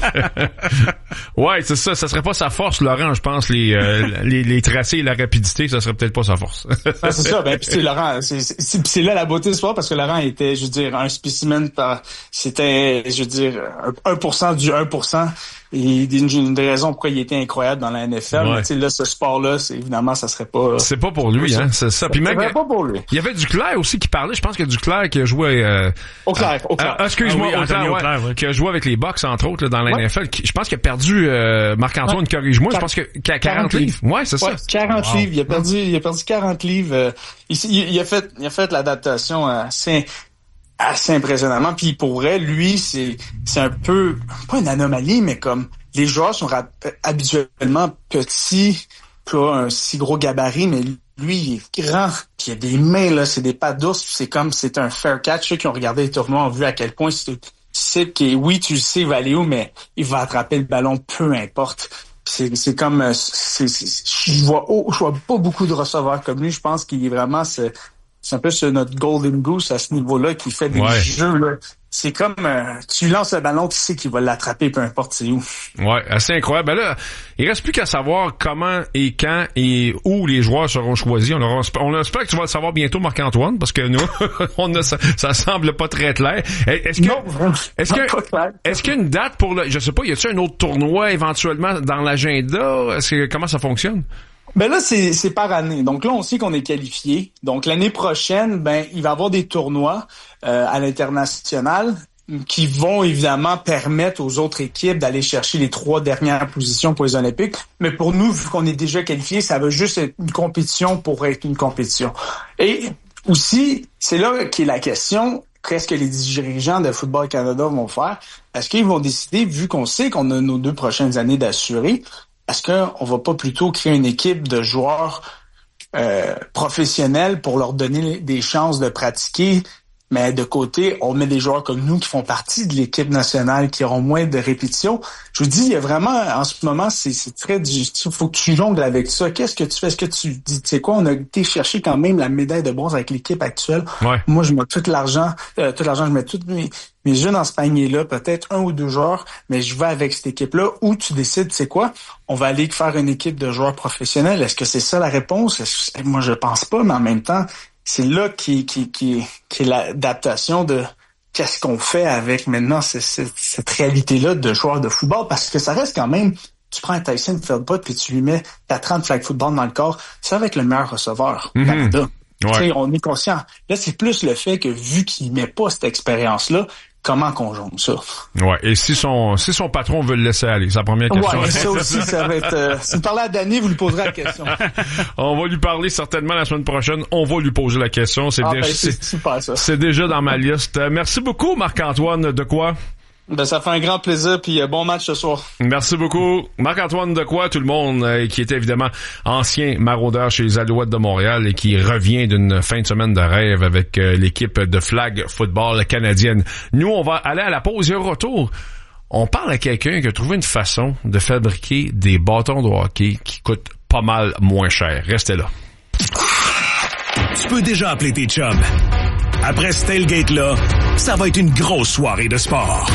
Ouais, c'est ça. Ça serait pas sa force, Laurent, je pense. Les tracés et la rapidité, ça serait peut-être pas sa force. Ah, c'est ça. Ben, puis c'est Laurent. C'est là la beauté du sport parce que Laurent était, je veux dire, un spécimen c'était, je veux dire, 1% du 1%. Et une des raisons pourquoi il était incroyable dans la NFL. Ouais. Mais là, ce sport-là, évidemment, ça serait pas... C'est pas pour lui, hein, c'est ça. Puis même, pas pour lui. Il y avait Duclair aussi qui parlait. Je pense que Duclair qui a joué... Auclair. Excuse-moi, Auclair, qui a joué avec les Bucks, entre autres, là, dans la NFL. Je pense qu'il a perdu, Marc-Antoine, corrige-moi, je pense qu'il a 40 livres. Ouais, c'est ça. 40 livres. Il a perdu 40 livres. Il a fait l'adaptation assez impressionnamment. Puis pour vrai, lui, c'est un peu, pas une anomalie, mais comme les joueurs sont habituellement petits, pas un si gros gabarit, mais lui, il est grand, puis il a des mains, là, c'est des pattes d'ours, c'est un fair catch. Ceux qui ont regardé les tournois ont vu à quel point tu sais il va aller où, mais il va attraper le ballon, peu importe. C'est comme, je vois pas beaucoup de receveurs comme lui. Je pense qu'il est vraiment c'est un peu notre golden goose à ce niveau-là qui fait des jeux, là. C'est comme, tu lances le ballon, tu sais qu'il va l'attraper, peu importe c'est où. Ouais, assez incroyable. Ben là, il reste plus qu'à savoir comment et quand et où les joueurs seront choisis. On espère que tu vas le savoir bientôt, Marc-Antoine, parce que nous, ça semble pas très clair. Est-ce qu'il y a une date pour je sais pas, y a-t-il un autre tournoi éventuellement dans l'agenda? Comment ça fonctionne? Ben là, c'est par année. Donc là, on sait qu'on est qualifié. Donc l'année prochaine, il va y avoir des tournois à l'international qui vont évidemment permettre aux autres équipes d'aller chercher les 3 dernières positions pour les Olympiques. Mais pour nous, vu qu'on est déjà qualifié, ça va juste être une compétition pour être une compétition. Et aussi, c'est là qu'est la question. Qu'est-ce que les dirigeants de Football Canada vont faire? Est-ce qu'ils vont décider, vu qu'on sait qu'on a nos 2 prochaines années d'assurer, est-ce qu'on va pas plutôt créer une équipe de joueurs professionnels pour leur donner des chances de pratiquer, mais de côté, on met des joueurs comme nous qui font partie de l'équipe nationale, qui auront moins de répétitions. Je vous dis, il y a vraiment, en ce moment, c'est très difficile. Faut que tu jongles avec ça. Qu'est-ce que tu fais? Est-ce que tu dis, tu sais quoi, on a été chercher quand même la médaille de bronze avec l'équipe actuelle. Ouais. Moi, je mets tout l'argent, je mets tous mes jeux dans ce panier-là, peut-être 1 ou 2 joueurs, mais je vais avec cette équipe-là où tu décides, tu sais quoi, on va aller faire une équipe de joueurs professionnels. Est-ce que c'est ça la réponse? Moi, je pense pas, mais en même temps, c'est là qui est l'adaptation de qu'est-ce qu'on fait avec maintenant cette réalité-là de joueurs de football, parce que ça reste quand même, tu prends un Tyson Feldpot puis tu lui mets 4 ans de flag football dans le corps, ça va être le meilleur receveur au Canada. Ouais. On est conscient. Là, c'est plus le fait que vu qu'il met pas cette expérience-là, comment qu'on jongle ça? Ouais. Et si son patron veut le laisser aller, c'est la première question. Ouais, ça aussi, ça va être, si vous parlez à Danny, vous lui poserez la question. On va lui parler certainement la semaine prochaine. On va lui poser la question. C'est super, ça. C'est déjà dans ma liste. Merci beaucoup, Marc-Antoine Dequoy. Ben, ça fait un grand plaisir, puis bon match ce soir. Merci beaucoup. Marc-Antoine Dequoy, tout le monde, qui était évidemment ancien maraudeur chez les Alouettes de Montréal et qui revient d'une fin de semaine de rêve avec l'équipe de flag football canadienne. Nous, on va aller à la pause et au retour, on parle à quelqu'un qui a trouvé une façon de fabriquer des bâtons de hockey qui coûtent pas mal moins cher. Restez là. Tu peux déjà appeler tes chums. Après ce tailgate-là, ça va être une grosse soirée de sport.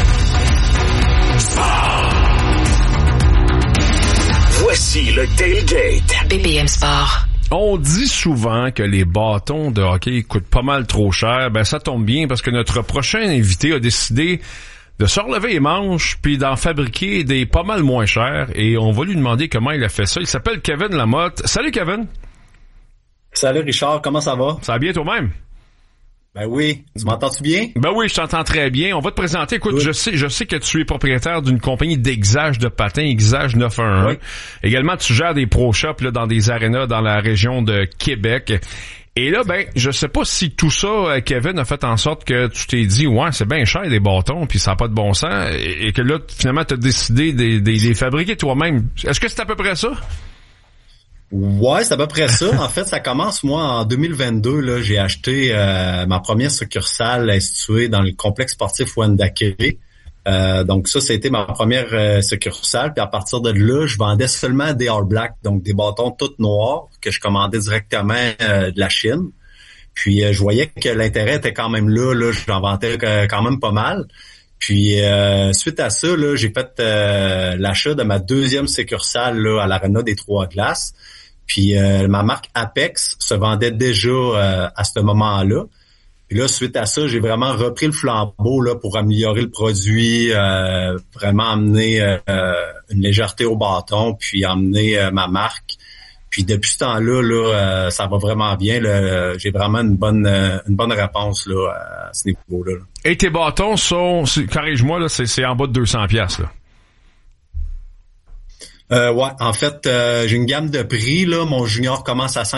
Voici le tailgate. BPM Sport. On dit souvent que les bâtons de hockey coûtent pas mal trop cher. Ben, ça tombe bien parce que notre prochain invité a décidé de se relever les manches puis d'en fabriquer des pas mal moins chers. Et on va lui demander comment il a fait ça. Il s'appelle Kevin Lamotte. Salut, Kevin. Salut, Richard. Comment ça va? Ça va bien toi-même? Ben oui. Tu m'entends-tu bien? Ben oui, je t'entends très bien. On va te présenter. Écoute, oui. je sais que tu es propriétaire d'une compagnie d'exage de patins, Exage 911. Oui. Également, tu gères des pro shops là, dans des arénas dans la région de Québec. Et là, ben, je sais pas si tout ça, Kevin, a fait en sorte que tu t'es dit, ouais, c'est bien cher des bâtons, puis ça n'a pas de bon sens, et que là, finalement, tu as décidé de les fabriquer toi-même. Est-ce que c'est à peu près ça? Ouais, c'est à peu près ça. En fait, ça commence, moi, en 2022, là, j'ai acheté ma première succursale située dans le complexe sportif Wendake. Donc ça a été ma première succursale. Puis à partir de là, je vendais seulement des All Black, donc des bâtons tout noirs que je commandais directement de la Chine. Puis je voyais que l'intérêt était quand même là, j'en vendais quand même pas mal. Puis suite à ça, là, j'ai fait l'achat de ma deuxième succursale là, à l'Arena des Trois-Glaces. Puis ma marque Apex se vendait déjà à ce moment-là. Puis là, suite à ça, j'ai vraiment repris le flambeau là pour améliorer le produit, vraiment amener une légèreté au bâton, puis amener ma marque. Puis depuis ce temps-là, là, ça va vraiment bien. Là, j'ai vraiment une bonne réponse là à ce niveau-là. Là. Et tes bâtons sont, corrige-moi là, c'est en bas de 200$ là. Ouais, en fait, j'ai une gamme de prix là. Mon junior commence à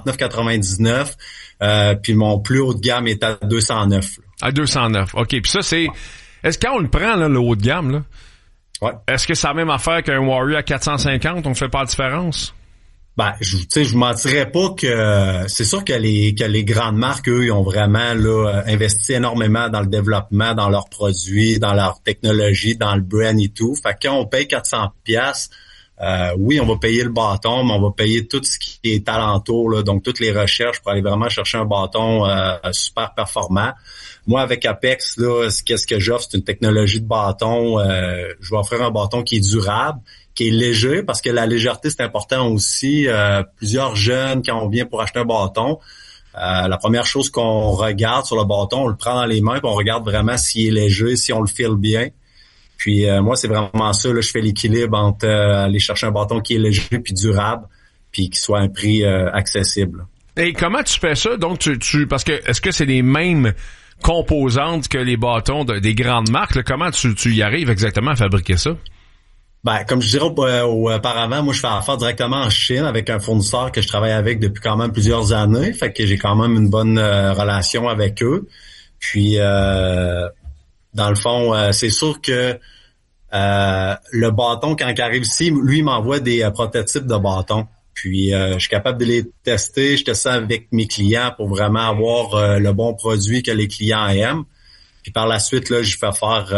149,99, puis mon plus haut de gamme est à 209. Là. À 209. Ok. Puis ça c'est, est-ce quand on le prend là, le haut de gamme là, ouais. Est-ce que c'est la même affaire qu'un Warrior à 450? On fait pas la différence? Ben, je vous mentirais pas que c'est sûr que les grandes marques, eux, ils ont vraiment là investi énormément dans le développement, dans leurs produits, dans leur technologie, dans le brand et tout. Fait que quand on paye 400$, oui, on va payer le bâton, mais on va payer tout ce qui est alentour, là, donc toutes les recherches pour aller vraiment chercher un bâton super performant. Moi, avec Apex, là, qu'est-ce que j'offre? C'est une technologie de bâton. Je vais offrir un bâton qui est durable, qui est léger, parce que la légèreté, c'est important aussi. Plusieurs jeunes, quand on vient pour acheter un bâton, la première chose qu'on regarde sur le bâton, on le prend dans les mains, puis on regarde vraiment s'il est léger, si on le file bien. Puis moi, c'est vraiment ça. Là, je fais l'équilibre entre aller chercher un bâton qui est léger puis durable, puis qui soit à un prix accessible. Et comment tu fais ça? Donc, parce que est-ce que c'est les mêmes composantes que les bâtons des grandes marques? Là? Comment tu y arrives exactement à fabriquer ça? Ben, comme je dirais auparavant, moi, je fais affaire directement en Chine avec un fournisseur que je travaille avec depuis quand même plusieurs années. Fait que j'ai quand même une bonne relation avec eux. Puis, dans le fond, c'est sûr que le bâton, quand il arrive ici, lui, il m'envoie des prototypes de bâtons. Puis, je suis capable de les tester. Je teste ça avec mes clients pour vraiment avoir le bon produit que les clients aiment. Puis, par la suite, là, je fais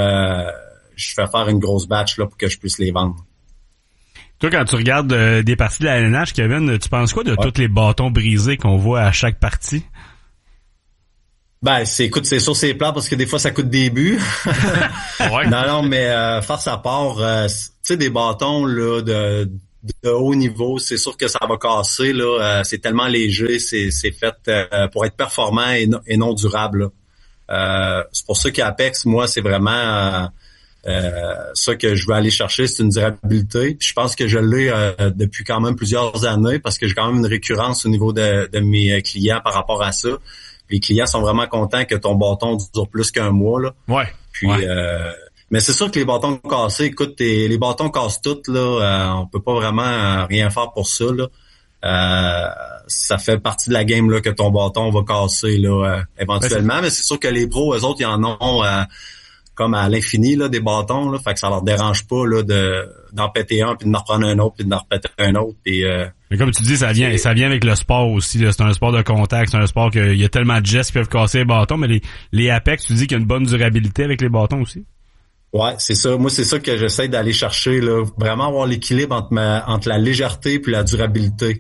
faire une grosse batch là pour que je puisse les vendre. Toi, quand tu regardes des parties de la LNH, Kevin, tu penses quoi de tous les bâtons brisés qu'on voit à chaque partie? Ben, c'est sûr, c'est plat parce que des fois, ça coûte des buts. Ouais. Non, mais farce à part, tu sais, des bâtons là de haut niveau, c'est sûr que ça va casser. Là, c'est tellement léger, c'est fait pour être performant et non durable. C'est pour ça qu'Apex, moi, c'est vraiment ça que je veux aller chercher, c'est une durabilité. Puis je pense que je l'ai depuis quand même plusieurs années parce que j'ai quand même une récurrence au niveau de mes clients par rapport à ça. Les clients sont vraiment contents que ton bâton dure plus qu'un mois. Là. Ouais. Puis, mais c'est sûr que les bâtons cassés, écoute, les bâtons cassent toutes. Là, on peut pas vraiment rien faire pour ça. Là. Ça fait partie de la game là que ton bâton va casser là éventuellement. Mais c'est sûr que les pros, eux autres, ils en ont comme à l'infini là des bâtons. Là, fait que ça leur dérange pas là d'en péter un puis d'en reprendre un autre puis d'en repéter un autre. Puis, mais comme tu dis, ça vient avec le sport aussi. Là. C'est un sport de contact, c'est un sport qu'il y a tellement de gestes qui peuvent casser les bâtons, mais les Apex, tu dis qu'il y a une bonne durabilité avec les bâtons aussi? Ouais, c'est ça. Moi, c'est ça que j'essaie d'aller chercher, là. Vraiment avoir l'équilibre entre la légèreté puis la durabilité.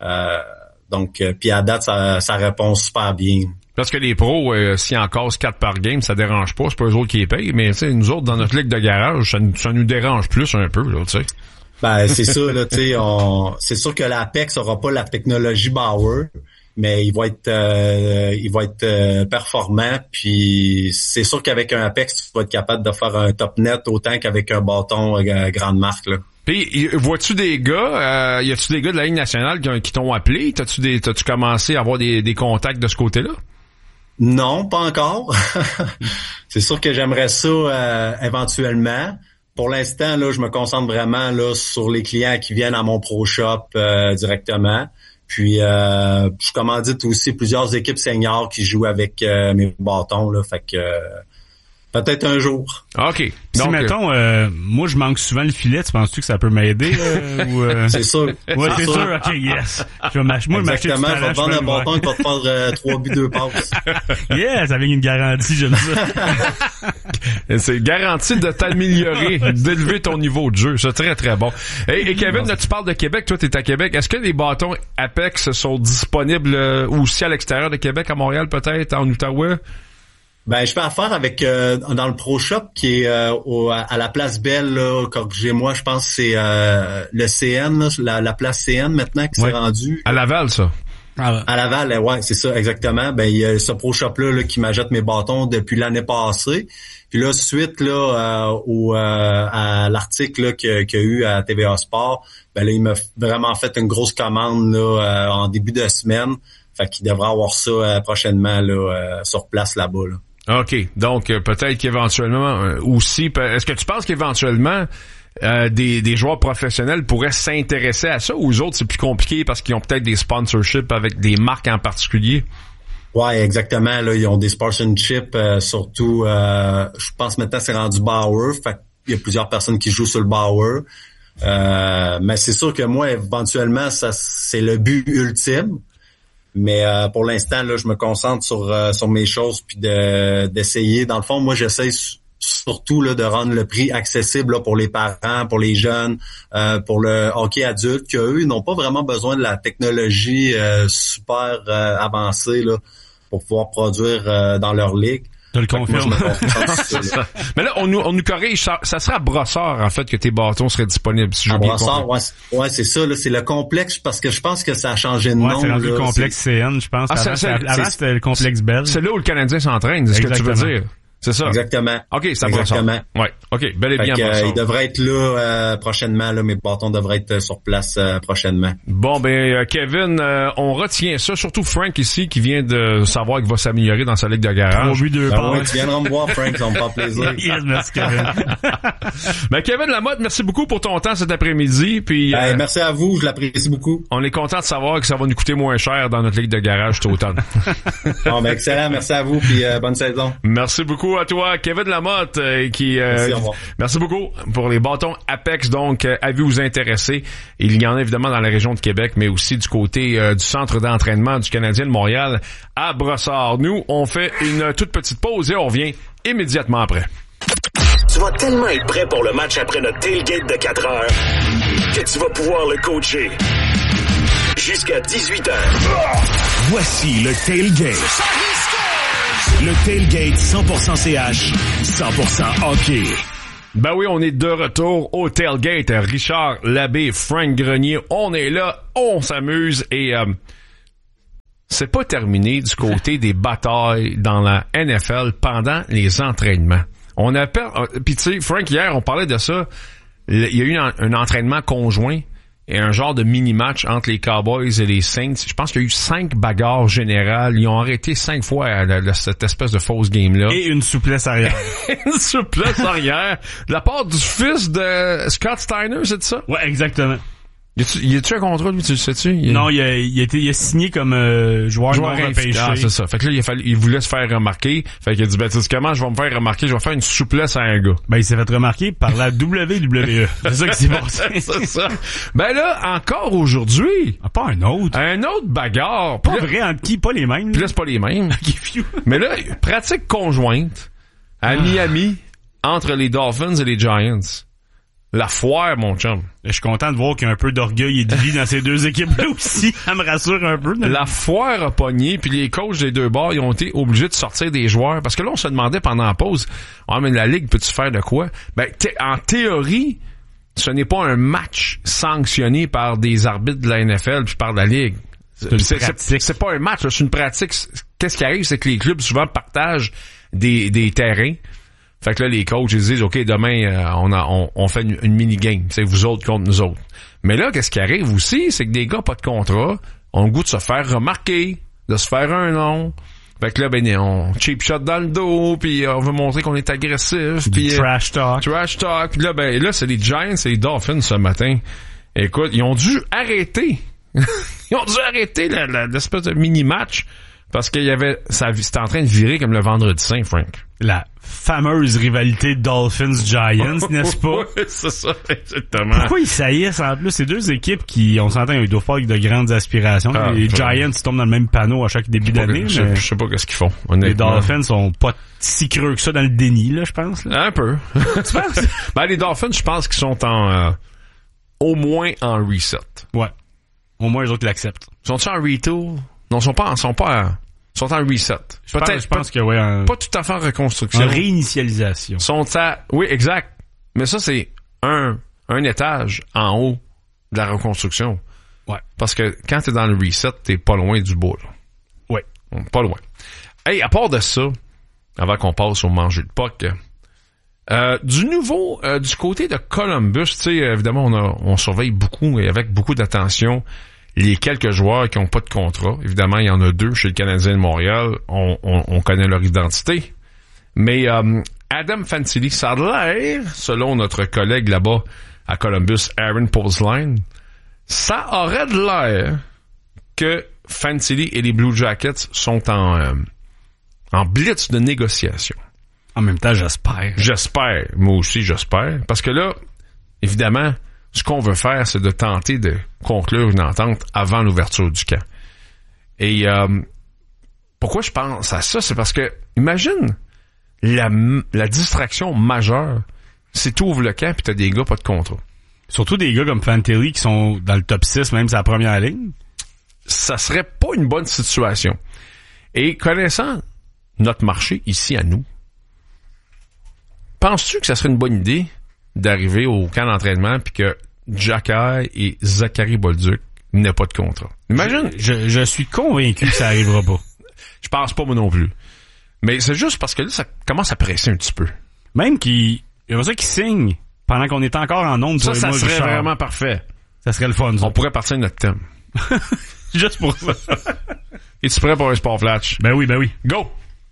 Donc, puis à date, ça répond super bien. Parce que les pros, s'ils en cassent 4 par game, ça dérange pas. C'est pas eux autres qui les payent. Mais tu sais, nous autres, dans notre ligue de garage, ça nous dérange plus un peu, là, tu sais. Ben, c'est ça, là, tu sais, c'est sûr que l'Apex aura pas la technologie Bauer, mais il va être performant, puis c'est sûr qu'avec un Apex, tu vas être capable de faire un top net autant qu'avec un bâton grande marque, là. Puis, vois-tu des gars, y a-tu des gars de la Ligue nationale qui t'ont appelé? T'as-tu commencé à avoir des contacts de ce côté-là? Non, pas encore. C'est sûr que j'aimerais ça éventuellement. Pour l'instant, là, je me concentre vraiment là sur les clients qui viennent à mon Pro Shop directement. Puis je commandite aussi plusieurs équipes seniors qui jouent avec mes bâtons là, fait que peut-être un jour. OK. Si mettons moi je manque souvent le filet, tu penses-tu que ça peut m'aider ou C'est sûr. Ouais, c'est sûr. OK, yes. Je vais m'acheter exactement, je vais te vendre un bâton qui va te faire 3 buts 2 passes. Yes, avec une garantie, j'aime ça. C'est garanti de t'améliorer, d'élever ton niveau de jeu. C'est très, très bon. Et Kevin, là, tu parles de Québec. Toi, t'es à Québec. Est-ce que les bâtons Apex sont disponibles aussi à l'extérieur de Québec, à Montréal peut-être, en Outaouais? Ben, je fais affaire avec dans le Pro Shop qui est à la Place Belle, là, corrigez-moi, je pense que c'est le CN, là, la place CN maintenant qui s'est rendue. À Laval, ça. À Laval, ouais, c'est ça, exactement. Ben, il y a ce Pro Shop-là là, qui m'achète mes bâtons depuis l'année passée. Puis là, suite là à l'article là, qu'il y a eu à TVA Sport, ben là, il m'a vraiment fait une grosse commande là, en début de semaine. Fait qu'il devrait avoir ça prochainement là, sur place là-bas. Là. OK. Donc, peut-être qu'éventuellement aussi... Est-ce que tu penses qu'éventuellement des joueurs professionnels pourraient s'intéresser à ça ou aux autres, c'est plus compliqué parce qu'ils ont peut-être des sponsorships avec des marques en particulier? Ouais, exactement. Là, ils ont des sponsorships, surtout, je pense maintenant c'est rendu Bauer. Fait qu'il y a plusieurs personnes qui jouent sur le Bauer. Mais c'est sûr que moi, éventuellement, ça c'est le but ultime. Mais pour l'instant, là, je me concentre sur mes choses puis d'essayer. Dans le fond, moi, j'essaie surtout là de rendre le prix accessible là, pour les parents, pour les jeunes, pour le hockey adulte, qu'eux, ils n'ont pas vraiment besoin de la technologie super avancée là, pour pouvoir produire dans leur ligue. Je le confirme. Mais là, on nous corrige. Ça serait à Brossard, en fait, que tes bâtons seraient disponibles. Si à Brossard, ouais, c'est ça. Là, c'est le complexe, parce que je pense que ça a changé de nom. C'est rendu le complexe CN, je pense. Avant, c'était le complexe belge. C'est là où le Canadien s'entraîne, c'est ce que tu veux dire. C'est ça. Exactement. OK, ça Brossard. Ouais. OK, bel et bien Brossard. Il devrait être là prochainement. Là, mes bâtons devraient être sur place prochainement. Bon, ben Kevin, on retient ça. Surtout Frank ici, qui vient de savoir qu'il va s'améliorer dans sa ligue de garage. Tu viendras me voir, Frank, ça va me faire plaisir. Yes, merci, Kevin. Ben, Kevin Lamotte, merci beaucoup pour ton temps cet après-midi. Puis, merci à vous, je l'apprécie beaucoup. On est content de savoir que ça va nous coûter moins cher dans notre ligue de garage cet automne. Bon, ben excellent, merci à vous, puis bonne saison. Merci beaucoup. beaucoup à toi, Kevin Lamotte, qui Merci, au revoir. merci beaucoup pour les bâtons Apex. Donc, avez-vous vous intéresser? Il y en a évidemment dans la région de Québec, mais aussi du côté du centre d'entraînement du Canadien de Montréal à Brossard. Nous, on fait une toute petite pause et on revient immédiatement après. Tu vas tellement être prêt pour le match après notre tailgate de 4 heures que tu vas pouvoir le coacher jusqu'à 18h. Voici le Tailgate. Le Tailgate 100% CH, 100% hockey. Ben oui, on est de retour au Tailgate. Richard Labbé, Frank Grenier, on est là, on s'amuse et c'est pas terminé du côté des batailles dans la NFL pendant les entraînements. On appelle, puis tu sais, Frank, hier, on parlait de ça. Il y a eu un entraînement conjoint et un genre de mini-match entre les Cowboys et les Saints. Je pense qu'il y a eu 5 bagarres générales. Ils ont arrêté 5 fois cette espèce de fausse game-là. Et une souplesse arrière. Une souplesse arrière. De la part du fils de Scott Steiner, c'est ça? Ouais, exactement. Y a-tu un contrat, lui, tu le sais-tu? Non, il a signé comme joueur non repêché. Ah, c'est ça. Fait que là, il voulait se faire remarquer. Fait qu'il a dit, ben, tu sais comment je vais me faire remarquer? Je vais faire une souplesse à un gars. Ben, il s'est fait remarquer par la WWE. C'est ça qui s'est passé. C'est ça. Ben là, encore aujourd'hui. Ah, pas un autre. Un autre bagarre. Pas vrai, entre qui? Pas les mêmes. Puis là, c'est pas les mêmes. Mais là, pratique conjointe à Miami entre les Dolphins et les Giants. La foire, mon chum. Je suis content de voir qu'il y a un peu d'orgueil et de vie dans ces deux équipes-là aussi. Ça me rassure un peu. La foire a pogné, puis les coachs des deux bords, ils ont été obligés de sortir des joueurs. Parce que là, on se demandait pendant la pause, ah, mais la Ligue, peux-tu faire de quoi? Ben, en théorie, ce n'est pas un match sanctionné par des arbitres de la NFL puis par la Ligue. C'est pas un match, c'est une pratique. Qu'est-ce qui arrive, c'est que les clubs souvent partagent des terrains. Fait que là, les coachs, ils disent, OK, demain, on fait une mini-game. C'est vous autres contre nous autres. Mais là, qu'est-ce qui arrive aussi, c'est que des gars pas de contrat ont le goût de se faire remarquer, de se faire un nom. Fait que là, ben, on cheap shot dans le dos, puis on veut montrer qu'on est agressif. Puis trash talk. Trash talk. Puis là, ben, là, c'est les Giants et les Dolphins ce matin. Écoute, ils ont dû arrêter. Ils ont dû arrêter l'espèce de mini-match. Parce qu'il y avait, c'était en train de virer comme le vendredi saint, Frank. La fameuse rivalité Dolphins-Giants, n'est-ce pas? Oui, c'est ça, exactement. Pourquoi ils saillissent en plus? Ces deux équipes qui, on s'entend, ils doivent faire de grandes aspirations. Les Giants tombent dans le même panneau à chaque début d'année. Je sais pas qu'est-ce qu'ils font, honnêtement. Les Dolphins sont pas si creux que ça dans le déni, là, je pense. Là. Un peu. Tu penses? Ben, les Dolphins, je pense qu'ils sont au moins en reset. Ouais. Au moins, les autres l'acceptent. Sont-ils en retool? Non, sont en reset. Je pense que oui. Pas tout à fait en reconstruction. En réinitialisation. Oui, exact. Mais ça, c'est un étage en haut de la reconstruction. Ouais. Parce que quand t'es dans le reset, t'es pas loin du bout, là. Ouais. Pas loin. Hey, à part de ça, avant qu'on passe au manger de puck, du nouveau, du côté de Columbus, tu sais, évidemment, on surveille beaucoup et avec beaucoup d'attention les quelques joueurs qui ont pas de contrat. Évidemment, il y en a 2 chez le Canadien de Montréal. On connaît leur identité. Mais Adam Fantilli, ça a l'air, selon notre collègue là-bas à Columbus, Aaron Posline, ça aurait de l'air que Fantilli et les Blue Jackets sont en blitz de négociation. En même temps, j'espère. J'espère. Moi aussi, j'espère. Parce que là, évidemment, ce qu'on veut faire, c'est de tenter de conclure une entente avant l'ouverture du camp. Et pourquoi je pense à ça? C'est parce que, imagine la distraction majeure, c'est tu ouvres le camp et t'as des gars pas de contrat. Surtout des gars comme Fantilli qui sont dans le top 6, même sa première ligne. Ça serait pas une bonne situation. Et connaissant notre marché ici à nous, penses-tu que ça serait une bonne idée d'arriver au camp d'entraînement puis que Jacky et Zachary Bolduc n'aient pas de contrat? Imagine. Je suis convaincu que ça arrivera pas. Je pense pas moi non plus. Mais c'est juste parce que là, ça commence à presser un petit peu. Même il y a ça qui signe pendant qu'on est encore en onde. Ça serait vraiment parfait. Ça serait le fun. Ça. On pourrait partir de notre thème. Juste pour ça. Es-tu prêt pour un sport flash? Ben oui. Go!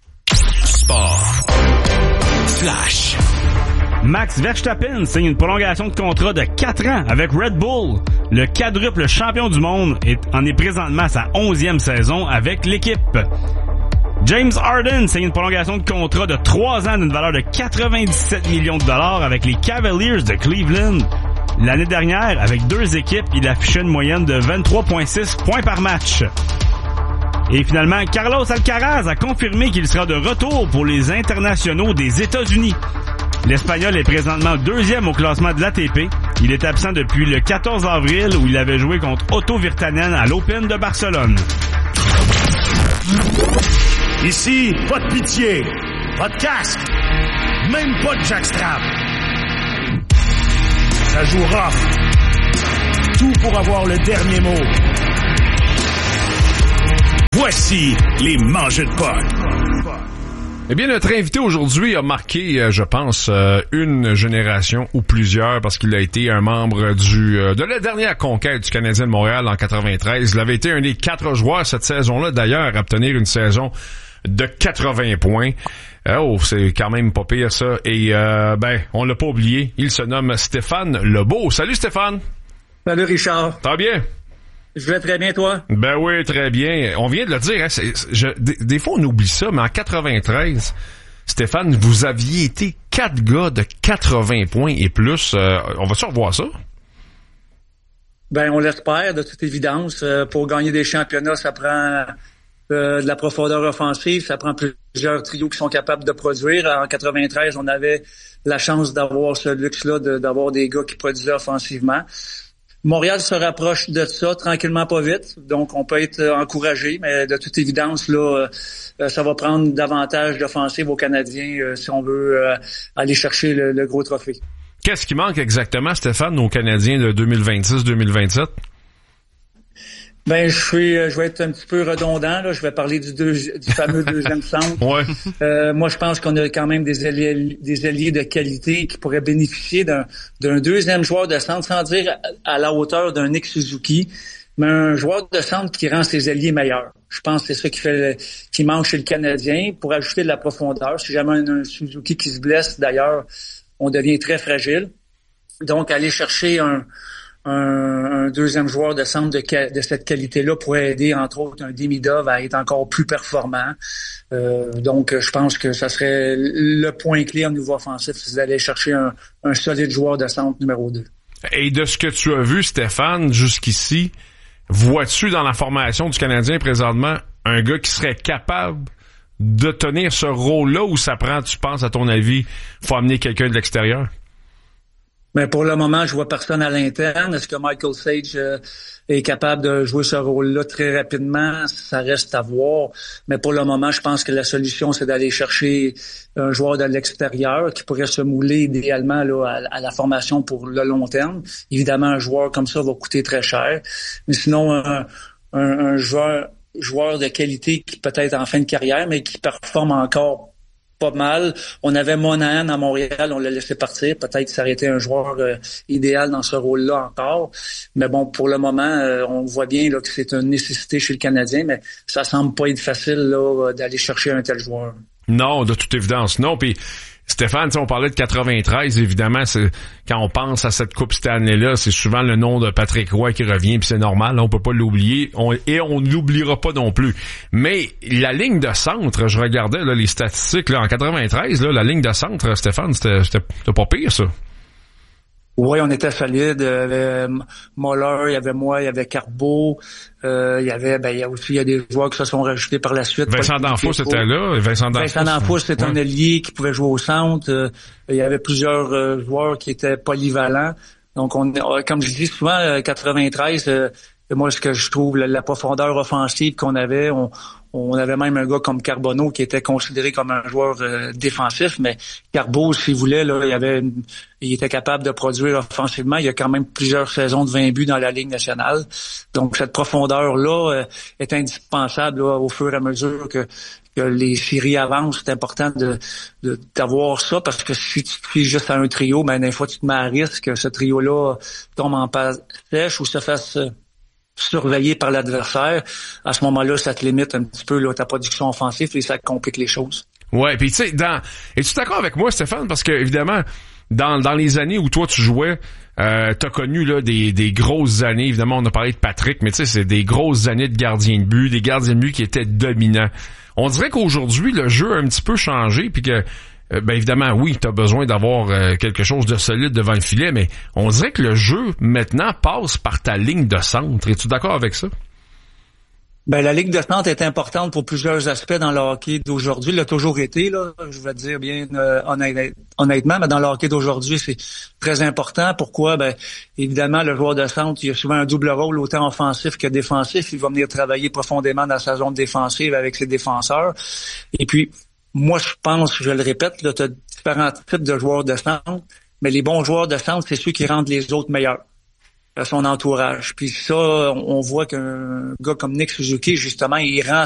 Sport flash. Max Verstappen signe une prolongation de contrat de 4 ans avec Red Bull. Le quadruple champion du monde en est présentement à sa 11e saison avec l'équipe. James Harden signe une prolongation de contrat de 3 ans d'une valeur de 97 millions de dollars avec les Cavaliers de Cleveland. L'année dernière, avec 2 équipes, il affichait une moyenne de 23,6 points par match. Et finalement, Carlos Alcaraz a confirmé qu'il sera de retour pour les internationaux des États-Unis. L'Espagnol est présentement 2e au classement de l'ATP. Il est absent depuis le 14 avril où il avait joué contre Otto Virtanen à l'Open de Barcelone. Ici, pas de pitié, pas de casque, même pas de jackstrap. Ça joue rough. Tout pour avoir le dernier mot. Voici les mangeux de potes. Eh bien, notre invité aujourd'hui a marqué, je pense, une génération ou plusieurs parce qu'il a été un membre de la dernière conquête du Canadien de Montréal en 93. Il avait été un des 4 joueurs cette saison-là, d'ailleurs, à obtenir une saison de 80 points. C'est quand même pas pire, ça. Et, on l'a pas oublié. Il se nomme Stéphane Lebeau. Salut, Stéphane. Salut, Richard. Ça va bien? Je vais très bien, toi? Ben oui, très bien. On vient de le dire, hein, des fois on oublie ça, mais en 93, Stéphane, vous aviez été 4 gars de 80 points et plus. On va-tu revoir ça? Ben, on l'espère, de toute évidence. Pour gagner des championnats, ça prend de la profondeur offensive, ça prend plusieurs trios qui sont capables de produire. En 93, on avait la chance d'avoir ce luxe-là, d'avoir des gars qui produisaient offensivement. Montréal se rapproche de ça tranquillement, pas vite, donc on peut être encouragé, mais de toute évidence, là, ça va prendre davantage d'offensive aux Canadiens si on veut aller chercher le gros trophée. Qu'est-ce qui manque exactement, Stéphane, aux Canadiens de 2026-2027? Ben, je vais être un petit peu redondant, là. Je vais parler du fameux deuxième centre. Ouais. Moi, je pense qu'on a quand même des alliés de qualité qui pourraient bénéficier d'un deuxième joueur de centre, sans dire à la hauteur d'un Nick Suzuki, mais un joueur de centre qui rend ses alliés meilleurs. Je pense que c'est ça qui manque chez le Canadien pour ajouter de la profondeur. Si jamais un Suzuki qui se blesse, d'ailleurs, on devient très fragile. Donc, aller chercher un deuxième joueur de centre de cette qualité-là pourrait aider, entre autres, un Demidov à être encore plus performant. Donc, je pense que ça serait le point clé au niveau offensif, c'est d'aller chercher un solide joueur de centre numéro 2. Et de ce que tu as vu, Stéphane, jusqu'ici, vois-tu dans la formation du Canadien présentement un gars qui serait capable de tenir ce rôle-là ou ça prend, tu penses, à ton avis, faut amener quelqu'un de l'extérieur? Mais pour le moment, je vois personne à l'interne. Est-ce que Michael Sage est capable de jouer ce rôle-là très rapidement? Ça reste à voir. Mais pour le moment, je pense que la solution, c'est d'aller chercher un joueur de l'extérieur qui pourrait se mouler idéalement là, à la formation pour le long terme. Évidemment, un joueur comme ça va coûter très cher. Mais sinon, un joueur de qualité qui peut-être en fin de carrière, mais qui performe encore pas mal. On avait Monahan à Montréal, on l'a laissé partir. Peut-être que ça aurait été un joueur idéal dans ce rôle-là encore. Mais bon, pour le moment, on voit bien là, que c'est une nécessité chez le Canadien, mais ça semble pas être facile là, d'aller chercher un tel joueur. Non, de toute évidence, non. Puis Stéphane, on parlait de 93, évidemment, c'est quand on pense à cette Coupe Stanley-là, c'est souvent le nom de Patrick Roy qui revient, puis c'est normal, là, on peut pas l'oublier, et on ne l'oubliera pas non plus. Mais la ligne de centre, je regardais là, les statistiques, là, en 93, là, la ligne de centre, Stéphane, c'était pas pire, ça. Oui, on était solide. Il y avait Moller, il y avait moi, il y avait Carbeau. Il y a des joueurs qui se sont rajoutés par la suite. Vincent D'Anfos était là. Vincent D'Anfos, c'était un ailier qui pouvait jouer au centre. Il y avait plusieurs joueurs qui étaient polyvalents. Donc, comme je dis souvent, 93, moi, ce que je trouve, la profondeur offensive qu'on avait, on avait même un gars comme Carbonneau qui était considéré comme un joueur défensif, mais Carbeau, s'il voulait, là, il était capable de produire offensivement. Il y a quand même plusieurs saisons de 20 buts dans la Ligue nationale. Donc, cette profondeur-là est indispensable là, au fur et à mesure que les séries avancent. C'est important d'avoir ça parce que si tu te fies juste à un trio, ben, des fois, tu te mets à risque que ce trio-là tombe en passe sèche ou se fasse surveillé par l'adversaire. À ce moment-là, ça te limite un petit peu là, ta production offensive et ça complique les choses. Ouais, puis tu sais, es-tu d'accord avec moi, Stéphane? Parce que évidemment, dans les années où toi tu jouais, T'as connu là des grosses années, évidemment on a parlé de Patrick, mais tu sais c'est des grosses années de gardien de but, des gardiens de but qui étaient dominants. On dirait qu'aujourd'hui le jeu a un petit peu changé, puis que ben évidemment oui t'as besoin d'avoir quelque chose de solide devant le filet, mais on dirait que le jeu maintenant passe par ta ligne de centre. Es-tu d'accord avec ça? Ben, la ligne de centre est importante pour plusieurs aspects dans le hockey d'aujourd'hui. Elle l'a toujours été, là. Je vais te dire bien honnêtement, mais dans le hockey d'aujourd'hui, c'est très important. Pourquoi? Ben, évidemment, le joueur de centre, il a souvent un double rôle, autant offensif que défensif. Il va venir travailler profondément dans sa zone défensive avec ses défenseurs. Et puis, moi, je pense, je le répète, là, tu as différents types de joueurs de centre, mais les bons joueurs de centre, c'est ceux qui rendent les autres meilleurs. Son entourage. Puis ça, on voit qu'un gars comme Nick Suzuki, justement, il rend